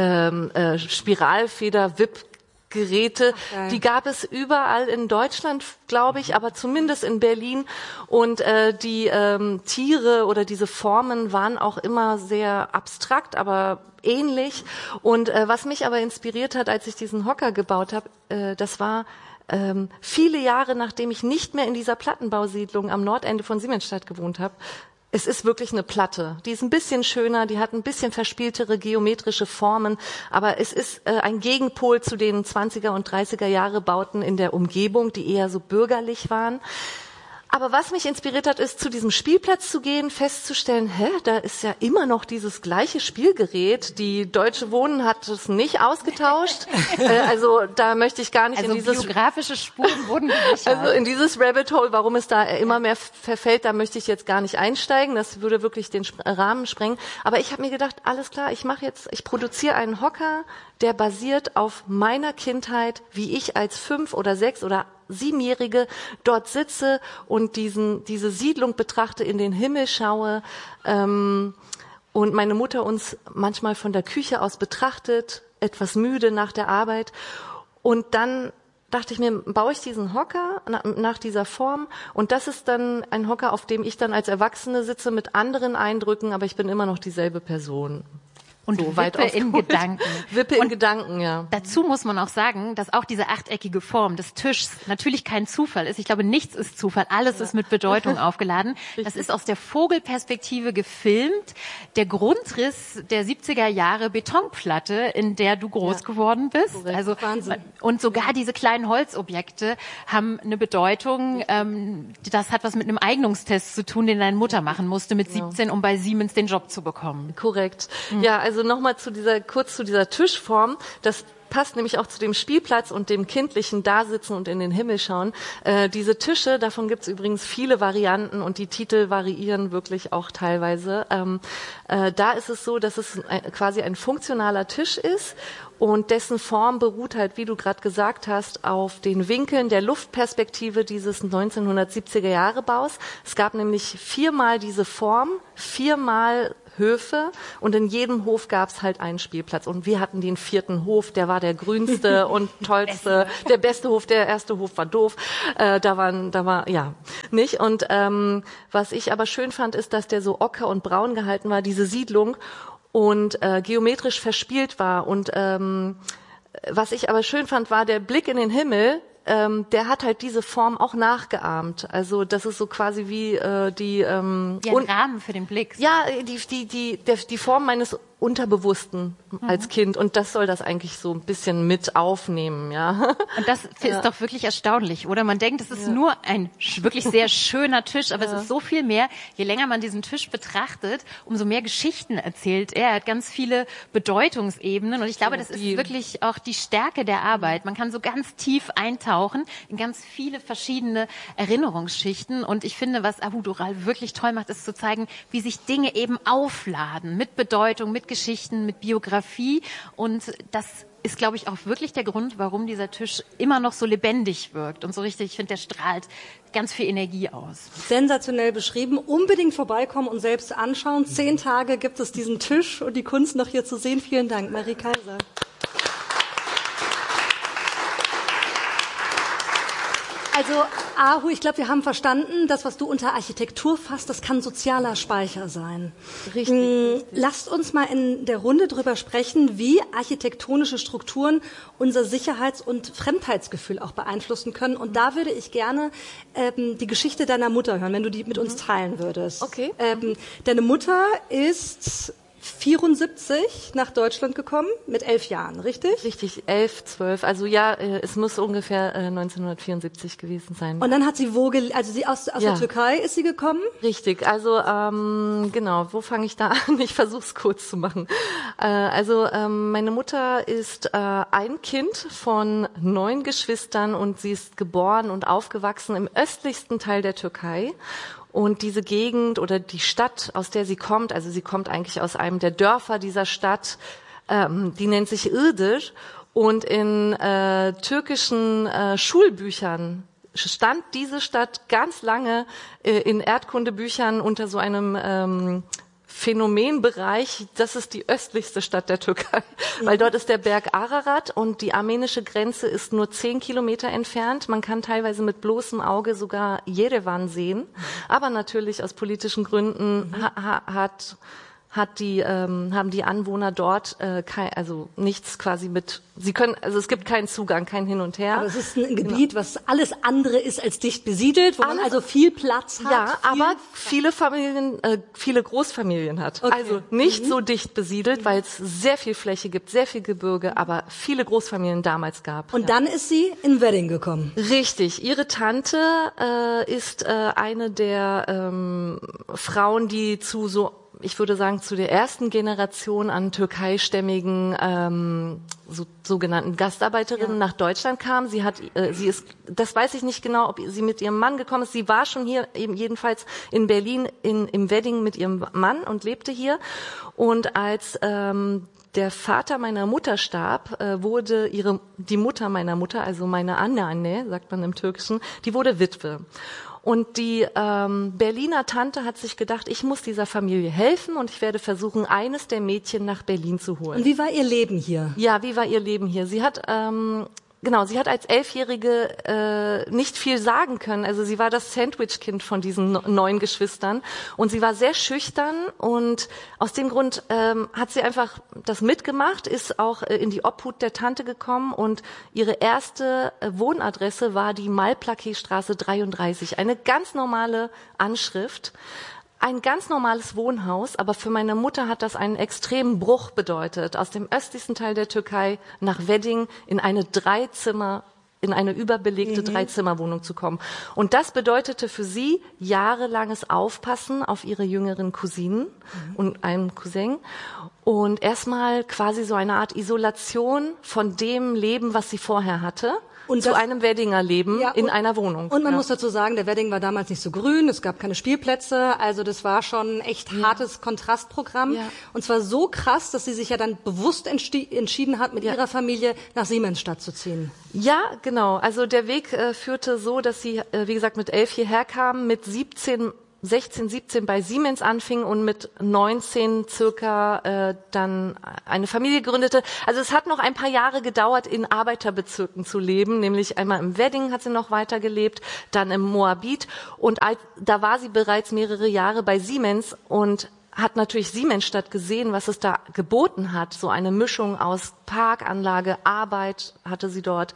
Spiralfeder-Wipp-Geräte. Die gab es überall in Deutschland, glaube ich, aber zumindest in Berlin. Und die Tiere oder diese Formen waren auch immer sehr abstrakt, aber ähnlich. Und was mich aber inspiriert hat, als ich diesen Hocker gebaut habe, das war viele Jahre, nachdem ich nicht mehr in dieser Plattenbausiedlung am Nordende von Siemensstadt gewohnt habe. Es ist wirklich eine Platte. Die ist ein bisschen schöner, die hat ein bisschen verspieltere geometrische Formen, aber es ist ein Gegenpol zu den 20er und 30er Jahre Bauten in der Umgebung, die eher so bürgerlich waren. Aber was mich inspiriert hat, ist, zu diesem Spielplatz zu gehen, festzustellen, da ist ja immer noch dieses gleiche Spielgerät. Die Deutsche Wohnen hat es nicht ausgetauscht. Also da möchte ich gar nicht in dieses biografische Spuren wurden gesichert. Also in dieses Rabbit Hole, warum es da immer mehr verfällt, da möchte ich jetzt gar nicht einsteigen. Das würde wirklich den Rahmen sprengen. Aber ich habe mir gedacht, alles klar, ich produziere einen Hocker, der basiert auf meiner Kindheit, wie ich als 5 oder 6 oder 7-Jährige dort sitze und diese Siedlung betrachte, in den Himmel schaue und meine Mutter uns manchmal von der Küche aus betrachtet, etwas müde nach der Arbeit. Und dann dachte ich mir, baue ich diesen Hocker nach dieser Form und das ist dann ein Hocker, auf dem ich dann als Erwachsene sitze mit anderen Eindrücken, aber ich bin immer noch dieselbe Person. Und so Wippe in Gedanken. Wippe in Gedanken, ja. Dazu muss man auch sagen, dass auch diese achteckige Form des Tischs natürlich kein Zufall ist. Ich glaube, nichts ist Zufall. Alles ist mit Bedeutung aufgeladen. Das ist aus der Vogelperspektive gefilmt. Der Grundriss der 70er Jahre Betonplatte, in der du groß geworden bist. Korrekt. Also, Wahnsinn. und sogar diese kleinen Holzobjekte haben eine Bedeutung. Das hat was mit einem Eignungstest zu tun, den deine Mutter machen musste mit 17, um bei Siemens den Job zu bekommen. Korrekt. Ja, also nochmal kurz zu dieser Tischform. Das passt nämlich auch zu dem Spielplatz und dem kindlichen Dasitzen und in den Himmel schauen. Diese Tische, davon gibt's übrigens viele Varianten und die Titel variieren wirklich auch teilweise. Da ist es so, dass es quasi ein funktionaler Tisch ist und dessen Form beruht halt, wie du gerade gesagt hast, auf den Winkeln der Luftperspektive dieses 1970er Jahre Baus. Es gab nämlich 4-mal diese Form, 4-mal Höfe und in jedem Hof gab's halt einen Spielplatz und wir hatten den 4. Hof, der war der grünste und tollste, der beste Hof, der erste Hof war doof, nicht und was ich aber schön fand, ist, dass der so ocker und braun gehalten war, diese Siedlung und geometrisch verspielt war und was ich aber schön fand, war der Blick in den Himmel. Der hat halt diese Form auch nachgeahmt. Also das ist so quasi wie Wie ein Rahmen für den Blick. Ja, die Form meines Unterbewussten als Kind und das soll das eigentlich so ein bisschen mit aufnehmen, ja. Und das ist doch wirklich erstaunlich, oder? Man denkt, es ist nur ein wirklich sehr schöner Tisch, aber es ist so viel mehr. Je länger man diesen Tisch betrachtet, umso mehr Geschichten erzählt er. Er hat ganz viele Bedeutungsebenen und ich glaube, das ist wirklich auch die Stärke der Arbeit. Man kann so ganz tief eintauchen in ganz viele verschiedene Erinnerungsschichten und ich finde, was Abu Dural wirklich toll macht, ist zu zeigen, wie sich Dinge eben aufladen mit Bedeutung, mit Geschichten, mit Biografie und das ist, glaube ich, auch wirklich der Grund, warum dieser Tisch immer noch so lebendig wirkt und so richtig, ich finde, der strahlt ganz viel Energie aus. Sensationell beschrieben. Unbedingt vorbeikommen und selbst anschauen. 10 Tage gibt es diesen Tisch und die Kunst noch hier zu sehen. Vielen Dank, Marie Kaiser. Also, Ahu, ich glaube, wir haben verstanden, das, was du unter Architektur fasst, das kann sozialer Speicher sein. Richtig. Lasst uns mal in der Runde drüber sprechen, wie architektonische Strukturen unser Sicherheits- und Fremdheitsgefühl auch beeinflussen können. Und da würde ich gerne die Geschichte deiner Mutter hören, wenn du die mit uns teilen würdest. Okay. Deine Mutter ist 74 nach Deutschland gekommen, mit 11 Jahren, richtig? Richtig, 11, 12. Also ja, es muss ungefähr 1974 gewesen sein. Und dann hat sie aus der Türkei ist sie gekommen? Richtig, also genau, wo fange ich da an? Ich versuche es kurz zu machen. Meine Mutter ist ein Kind von 9 Geschwistern und sie ist geboren und aufgewachsen im östlichsten Teil der Türkei. Und diese Gegend oder die Stadt, aus der sie kommt, also sie kommt eigentlich aus einem der Dörfer dieser Stadt, die nennt sich Iğdır. Und in türkischen Schulbüchern stand diese Stadt ganz lange in Erdkundebüchern unter so einem Phänomenbereich, das ist die östlichste Stadt der Türkei, weil dort ist der Berg Ararat und die armenische Grenze ist nur 10 Kilometer entfernt. Man kann teilweise mit bloßem Auge sogar Jerewan sehen, aber natürlich aus politischen Gründen haben die Anwohner dort nichts quasi mit. Es gibt keinen Zugang, kein Hin und Her. Aber es ist ein Gebiet, was alles andere ist als dicht besiedelt, wo man also viel Platz hat. Ja, aber viele Großfamilien hat. Okay. Also nicht so dicht besiedelt, weil es sehr viel Fläche gibt, sehr viel Gebirge, aber viele Großfamilien damals gab. Und dann ist sie in Wedding gekommen. Richtig. Ihre Tante ist eine der Frauen, die ich würde sagen, zu der ersten Generation an türkeistämmigen sogenannten Gastarbeiterinnen nach Deutschland kam. Sie ist, das weiß ich nicht genau, ob sie mit ihrem Mann gekommen ist. Sie war schon hier, eben jedenfalls in Berlin im Wedding mit ihrem Mann und lebte hier. Und als der Vater meiner Mutter starb, wurde die Mutter meiner Mutter, also meine Anne, sagt man im Türkischen, die wurde Witwe. Und die Berliner Tante hat sich gedacht, ich muss dieser Familie helfen und ich werde versuchen, eines der Mädchen nach Berlin zu holen. Und wie war ihr Leben hier? Ja, wie war ihr Leben hier? Sie hat Genau, sie hat als 11-Jährige nicht viel sagen können. Also sie war das Sandwich-Kind von diesen 9 Geschwistern und sie war sehr schüchtern und aus dem Grund hat sie einfach das mitgemacht, ist auch in die Obhut der Tante gekommen und ihre erste Wohnadresse war die Malplaquetstraße 33, eine ganz normale Anschrift. Ein ganz normales Wohnhaus, aber für meine Mutter hat das einen extremen Bruch bedeutet, aus dem östlichsten Teil der Türkei nach Wedding in eine überbelegte 3-Zimmer-Wohnung zu kommen. Und das bedeutete für sie jahrelanges Aufpassen auf ihre jüngeren Cousinen und einen Cousin und erstmal quasi so eine Art Isolation von dem Leben, was sie vorher hatte. Und zu einem Weddinger Leben in einer Wohnung. Und man muss dazu sagen, der Wedding war damals nicht so grün, es gab keine Spielplätze, also das war schon ein echt hartes Kontrastprogramm. Ja. Und zwar so krass, dass sie sich ja dann bewusst entschieden hat, mit ihrer Familie nach Siemensstadt zu ziehen. Ja, genau. Also der Weg führte so, dass sie, wie gesagt, mit 11 hierher kam, mit 16, 17 bei Siemens anfing und mit 19 circa dann eine Familie gründete. Also es hat noch ein paar Jahre gedauert, in Arbeiterbezirken zu leben, nämlich einmal im Wedding hat sie noch weiter gelebt, dann im Moabit und da war sie bereits mehrere Jahre bei Siemens und hat natürlich Siemensstadt gesehen, was es da geboten hat. So eine Mischung aus Parkanlage, Arbeit hatte sie dort,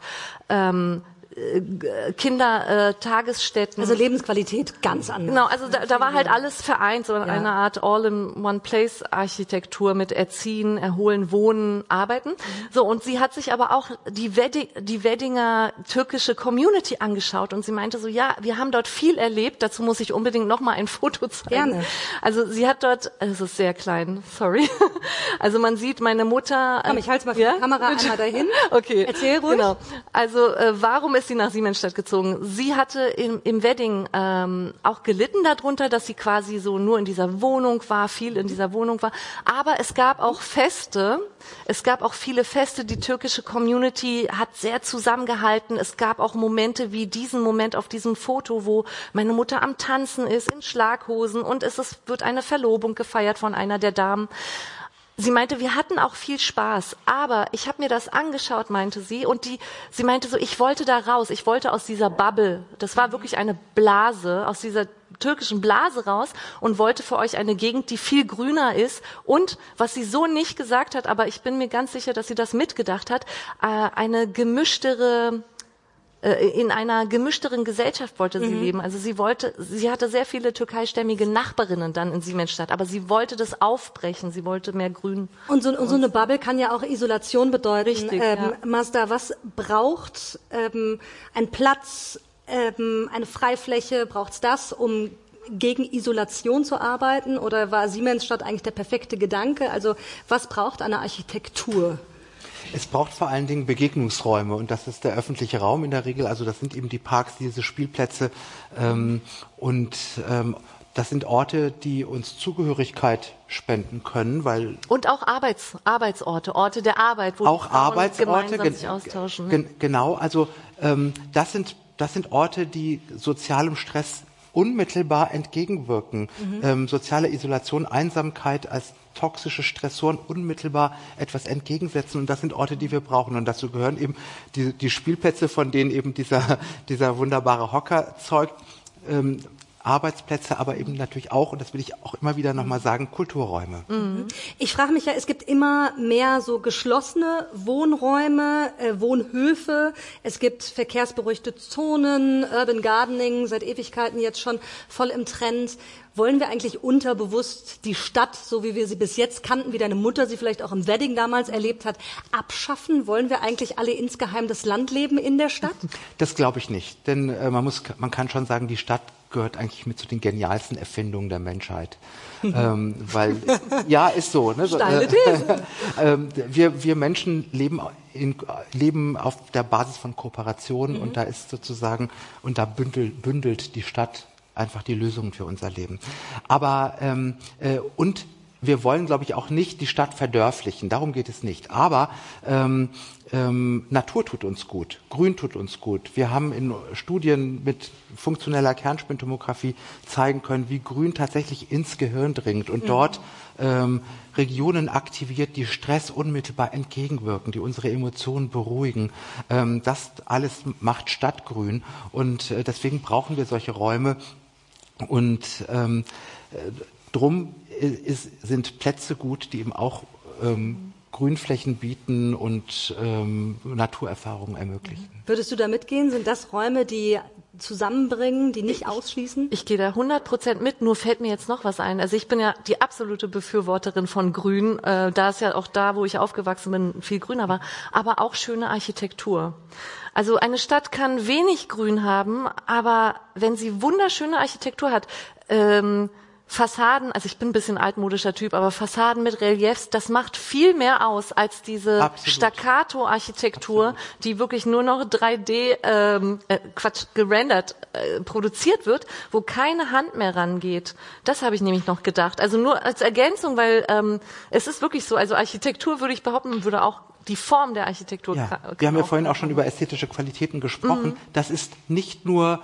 Tagesstätten. Also Lebensqualität ganz anders. Genau, also da war halt alles vereint, so eine Art All-in-One-Place-Architektur mit Erziehen, Erholen, Wohnen, Arbeiten. So, und sie hat sich aber auch die Weddinger türkische Community angeschaut und sie meinte so, ja, wir haben dort viel erlebt, dazu muss ich unbedingt noch mal ein Foto zeigen. Gerne. Also sie hat dort, es ist sehr klein, sorry. Also man sieht meine Mutter. Komm, ich halte mal für die Kamera einmal dahin. Okay. Erzähl ruhig. Genau. Also warum ist sie nach Siemensstadt gezogen? Sie hatte im Wedding auch gelitten darunter, dass sie quasi so nur in dieser Wohnung war, viel in dieser Wohnung war. Aber es gab auch Feste, viele Feste, die türkische Community hat sehr zusammengehalten. Es gab auch Momente wie diesen Moment auf diesem Foto, wo meine Mutter am Tanzen ist, in Schlaghosen und wird eine Verlobung gefeiert von einer der Damen. Sie meinte, wir hatten auch viel Spaß, aber ich habe mir das angeschaut, meinte sie, und sie meinte so, ich wollte da raus, ich wollte aus dieser Bubble, das war wirklich eine Blase, aus dieser türkischen Blase raus und wollte für euch eine Gegend, die viel grüner ist und, was sie so nicht gesagt hat, aber ich bin mir ganz sicher, dass sie das mitgedacht hat, in einer gemischteren Gesellschaft wollte sie leben. Also sie hatte sehr viele türkeistämmige Nachbarinnen dann in Siemensstadt, aber sie wollte das aufbrechen, sie wollte mehr Grün. Und so eine Bubble kann ja auch Isolation bedeuten. Richtig, Mazda, was braucht ein Platz, eine Freifläche, braucht's das, um gegen Isolation zu arbeiten? Oder war Siemensstadt eigentlich der perfekte Gedanke? Also was braucht eine Architektur? Es braucht vor allen Dingen Begegnungsräume und das ist der öffentliche Raum in der Regel. Also das sind eben die Parks, diese Spielplätze das sind Orte, die uns Zugehörigkeit spenden können, weil und auch Arbeitsorte, Orte der Arbeit, wo auch Arbeitsorte sich austauschen. Genau, also das sind Orte, die sozialem Stress unmittelbar entgegenwirken. Soziale Isolation, Einsamkeit als toxische Stressoren unmittelbar etwas entgegensetzen und das sind Orte, die wir brauchen und dazu gehören eben die Spielplätze, von denen eben dieser wunderbare Hocker zeugt, Arbeitsplätze, aber eben natürlich auch, und das will ich auch immer wieder nochmal sagen, Kulturräume. Ich frage mich ja, es gibt immer mehr so geschlossene Wohnräume, Wohnhöfe, es gibt verkehrsberuhigte Zonen, Urban Gardening, seit Ewigkeiten jetzt schon voll im Trend. Wollen wir eigentlich unterbewusst die Stadt, so wie wir sie bis jetzt kannten, wie deine Mutter sie vielleicht auch im Wedding damals erlebt hat, abschaffen? Wollen wir eigentlich alle insgeheim das Landleben in der Stadt? Das glaube ich nicht, denn man kann schon sagen, die Stadt gehört eigentlich mit zu den genialsten Erfindungen der Menschheit. Weil, ja, ist so. Ne? Steile These. Wir Menschen leben auf der Basis von Kooperation und da ist sozusagen, und da bündelt die Stadt einfach die Lösungen für unser Leben. Aber, und wir wollen, glaube ich, auch nicht die Stadt verdörflichen. Darum geht es nicht. Aber Natur tut uns gut, Grün tut uns gut. Wir haben in Studien mit funktioneller Kernspintomographie zeigen können, wie Grün tatsächlich ins Gehirn dringt und dort Regionen aktiviert, die Stress unmittelbar entgegenwirken, die unsere Emotionen beruhigen. Das alles macht Stadtgrün und deswegen brauchen wir solche Räume und drum sind Plätze gut, die eben auch Grünflächen bieten und Naturerfahrungen ermöglichen. Würdest du da mitgehen? Sind das Räume, die zusammenbringen, die nicht ausschließen? Ich gehe da 100% mit, nur fällt mir jetzt noch was ein. Also ich bin ja die absolute Befürworterin von Grün, da es ja auch da, wo ich aufgewachsen bin, viel grüner war, aber auch schöne Architektur. Also eine Stadt kann wenig Grün haben, aber wenn sie wunderschöne Architektur hat, Fassaden, also ich bin ein bisschen altmodischer Typ, aber Fassaden mit Reliefs, das macht viel mehr aus als diese Staccato-Architektur, die wirklich nur noch 3D, gerendert, produziert wird, wo keine Hand mehr rangeht. Das habe ich nämlich noch gedacht. Also nur als Ergänzung, weil es ist wirklich so, also Architektur würde ich behaupten, würde auch die Form der Architektur. Ja, wir haben ja vorhin auch schon über ästhetische Qualitäten gesprochen. Das ist nicht nur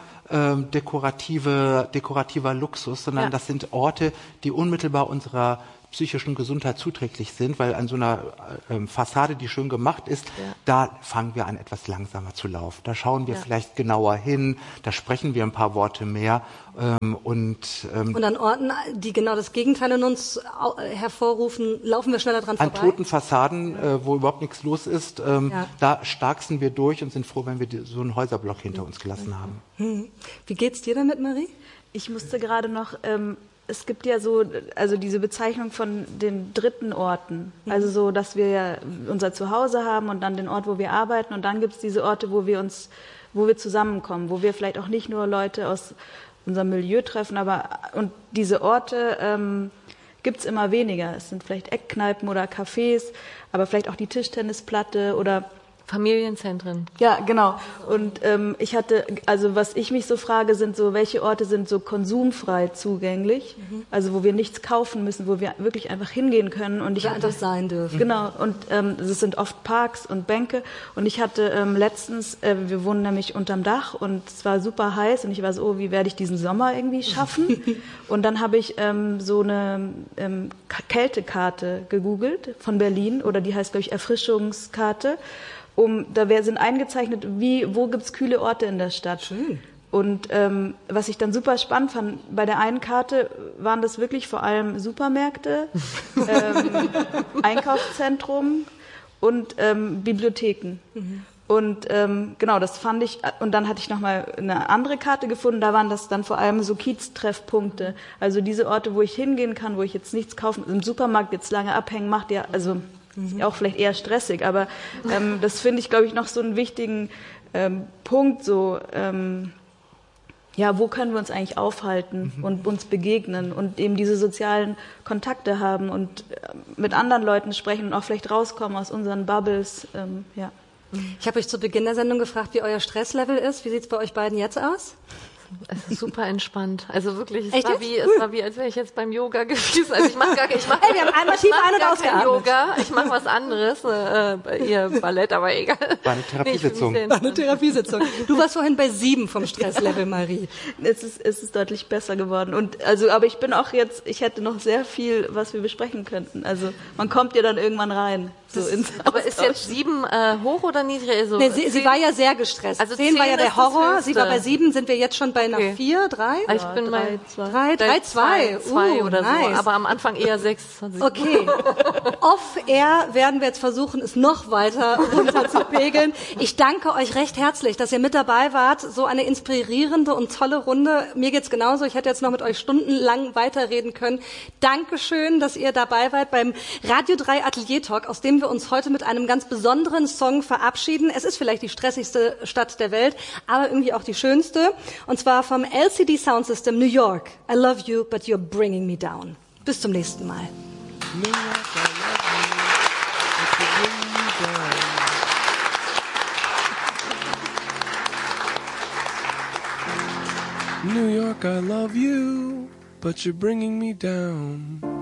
dekorativer Luxus, sondern das sind Orte, die unmittelbar unserer psychischen Gesundheit zuträglich sind, weil an so einer Fassade, die schön gemacht ist, da fangen wir an, etwas langsamer zu laufen. Da schauen wir vielleicht genauer hin, da sprechen wir ein paar Worte mehr. Und an Orten, die genau das Gegenteil in uns hervorrufen, laufen wir schneller dran vorbei? An toten Fassaden, wo überhaupt nichts los ist, da starksen wir durch und sind froh, wenn wir so einen Häuserblock hinter uns gelassen haben. Wie geht's dir damit, Marie? Ich musste gerade noch... es gibt ja so, also diese Bezeichnung von den dritten Orten. Also so, dass wir ja unser Zuhause haben und dann den Ort, wo wir arbeiten. Und dann gibt es diese Orte, wo wir zusammenkommen, wo wir vielleicht auch nicht nur Leute aus unserem Milieu treffen, und diese Orte gibt es immer weniger. Es sind vielleicht Eckkneipen oder Cafés, aber vielleicht auch die Tischtennisplatte oder Familienzentren. Ja, genau. Und was ich mich so frage, sind so, welche Orte sind so konsumfrei zugänglich, also wo wir nichts kaufen müssen, wo wir wirklich einfach hingehen können und ich einfach sein dürfen. Genau. Und es sind oft Parks und Bänke. Und ich hatte letztens, wir wohnen nämlich unterm Dach und es war super heiß und ich war so, oh, wie werde ich diesen Sommer irgendwie schaffen? Und dann habe ich so eine Kältekarte gegoogelt von Berlin, oder die heißt, glaube ich, Erfrischungskarte. Da sind eingezeichnet, wo gibt's kühle Orte in der Stadt. Schön. Und was ich dann super spannend fand, bei der einen Karte waren das wirklich vor allem Supermärkte, Einkaufszentrum und Bibliotheken. Und genau, das fand ich, und dann hatte ich nochmal eine andere Karte gefunden, da waren das dann vor allem so Kiez-Treffpunkte. Also diese Orte, wo ich hingehen kann, wo ich jetzt nichts kaufen, im Supermarkt jetzt lange abhängen macht ja, also auch vielleicht eher stressig, aber das finde ich, glaube ich, noch so einen wichtigen Punkt, so, wo können wir uns eigentlich aufhalten und uns begegnen und eben diese sozialen Kontakte haben und mit anderen Leuten sprechen und auch vielleicht rauskommen aus unseren Bubbles, Ich habe euch zu Beginn der Sendung gefragt, wie euer Stresslevel ist. Wie sieht's bei euch beiden jetzt aus? Es ist super entspannt. Also wirklich, es war wie, als wäre ich jetzt beim Yoga gewesen. Also wir haben einmal tief ein- und ausgeatmet. Yoga, ich mache was anderes, ihr Ballett, aber egal. War eine Therapiesitzung. Eine Therapiesitzung. Du warst vorhin bei 7 vom Stresslevel, Marie. Es ist deutlich besser geworden. Und aber ich bin auch jetzt, ich hätte noch sehr viel, was wir besprechen könnten. Also man kommt ja dann irgendwann rein. So aber ist jetzt 7 hoch oder niedrig? Also nee, sie war ja sehr gestresst. Also 10 war ja der Horror. Sie war bei 7. Sind wir jetzt schon bei einer 4, 3? Ich bin bei 2 oder nice. so. Aber am Anfang eher 6. Okay. Off-air werden wir jetzt versuchen, es noch weiter runter zu pegeln. Ich danke euch recht herzlich, dass ihr mit dabei wart. So eine inspirierende und tolle Runde. Mir geht's genauso. Ich hätte jetzt noch mit euch stundenlang weiterreden können. Dankeschön, dass ihr dabei wart beim Radio 3 Atelier Talk, aus dem wir uns heute mit einem ganz besonderen Song verabschieden. Es ist vielleicht die stressigste Stadt der Welt, aber irgendwie auch die schönste. Und zwar vom LCD Sound System New York. I love you, but you're bringing me down. Bis zum nächsten Mal. New York, I love you, but you're bringing me down.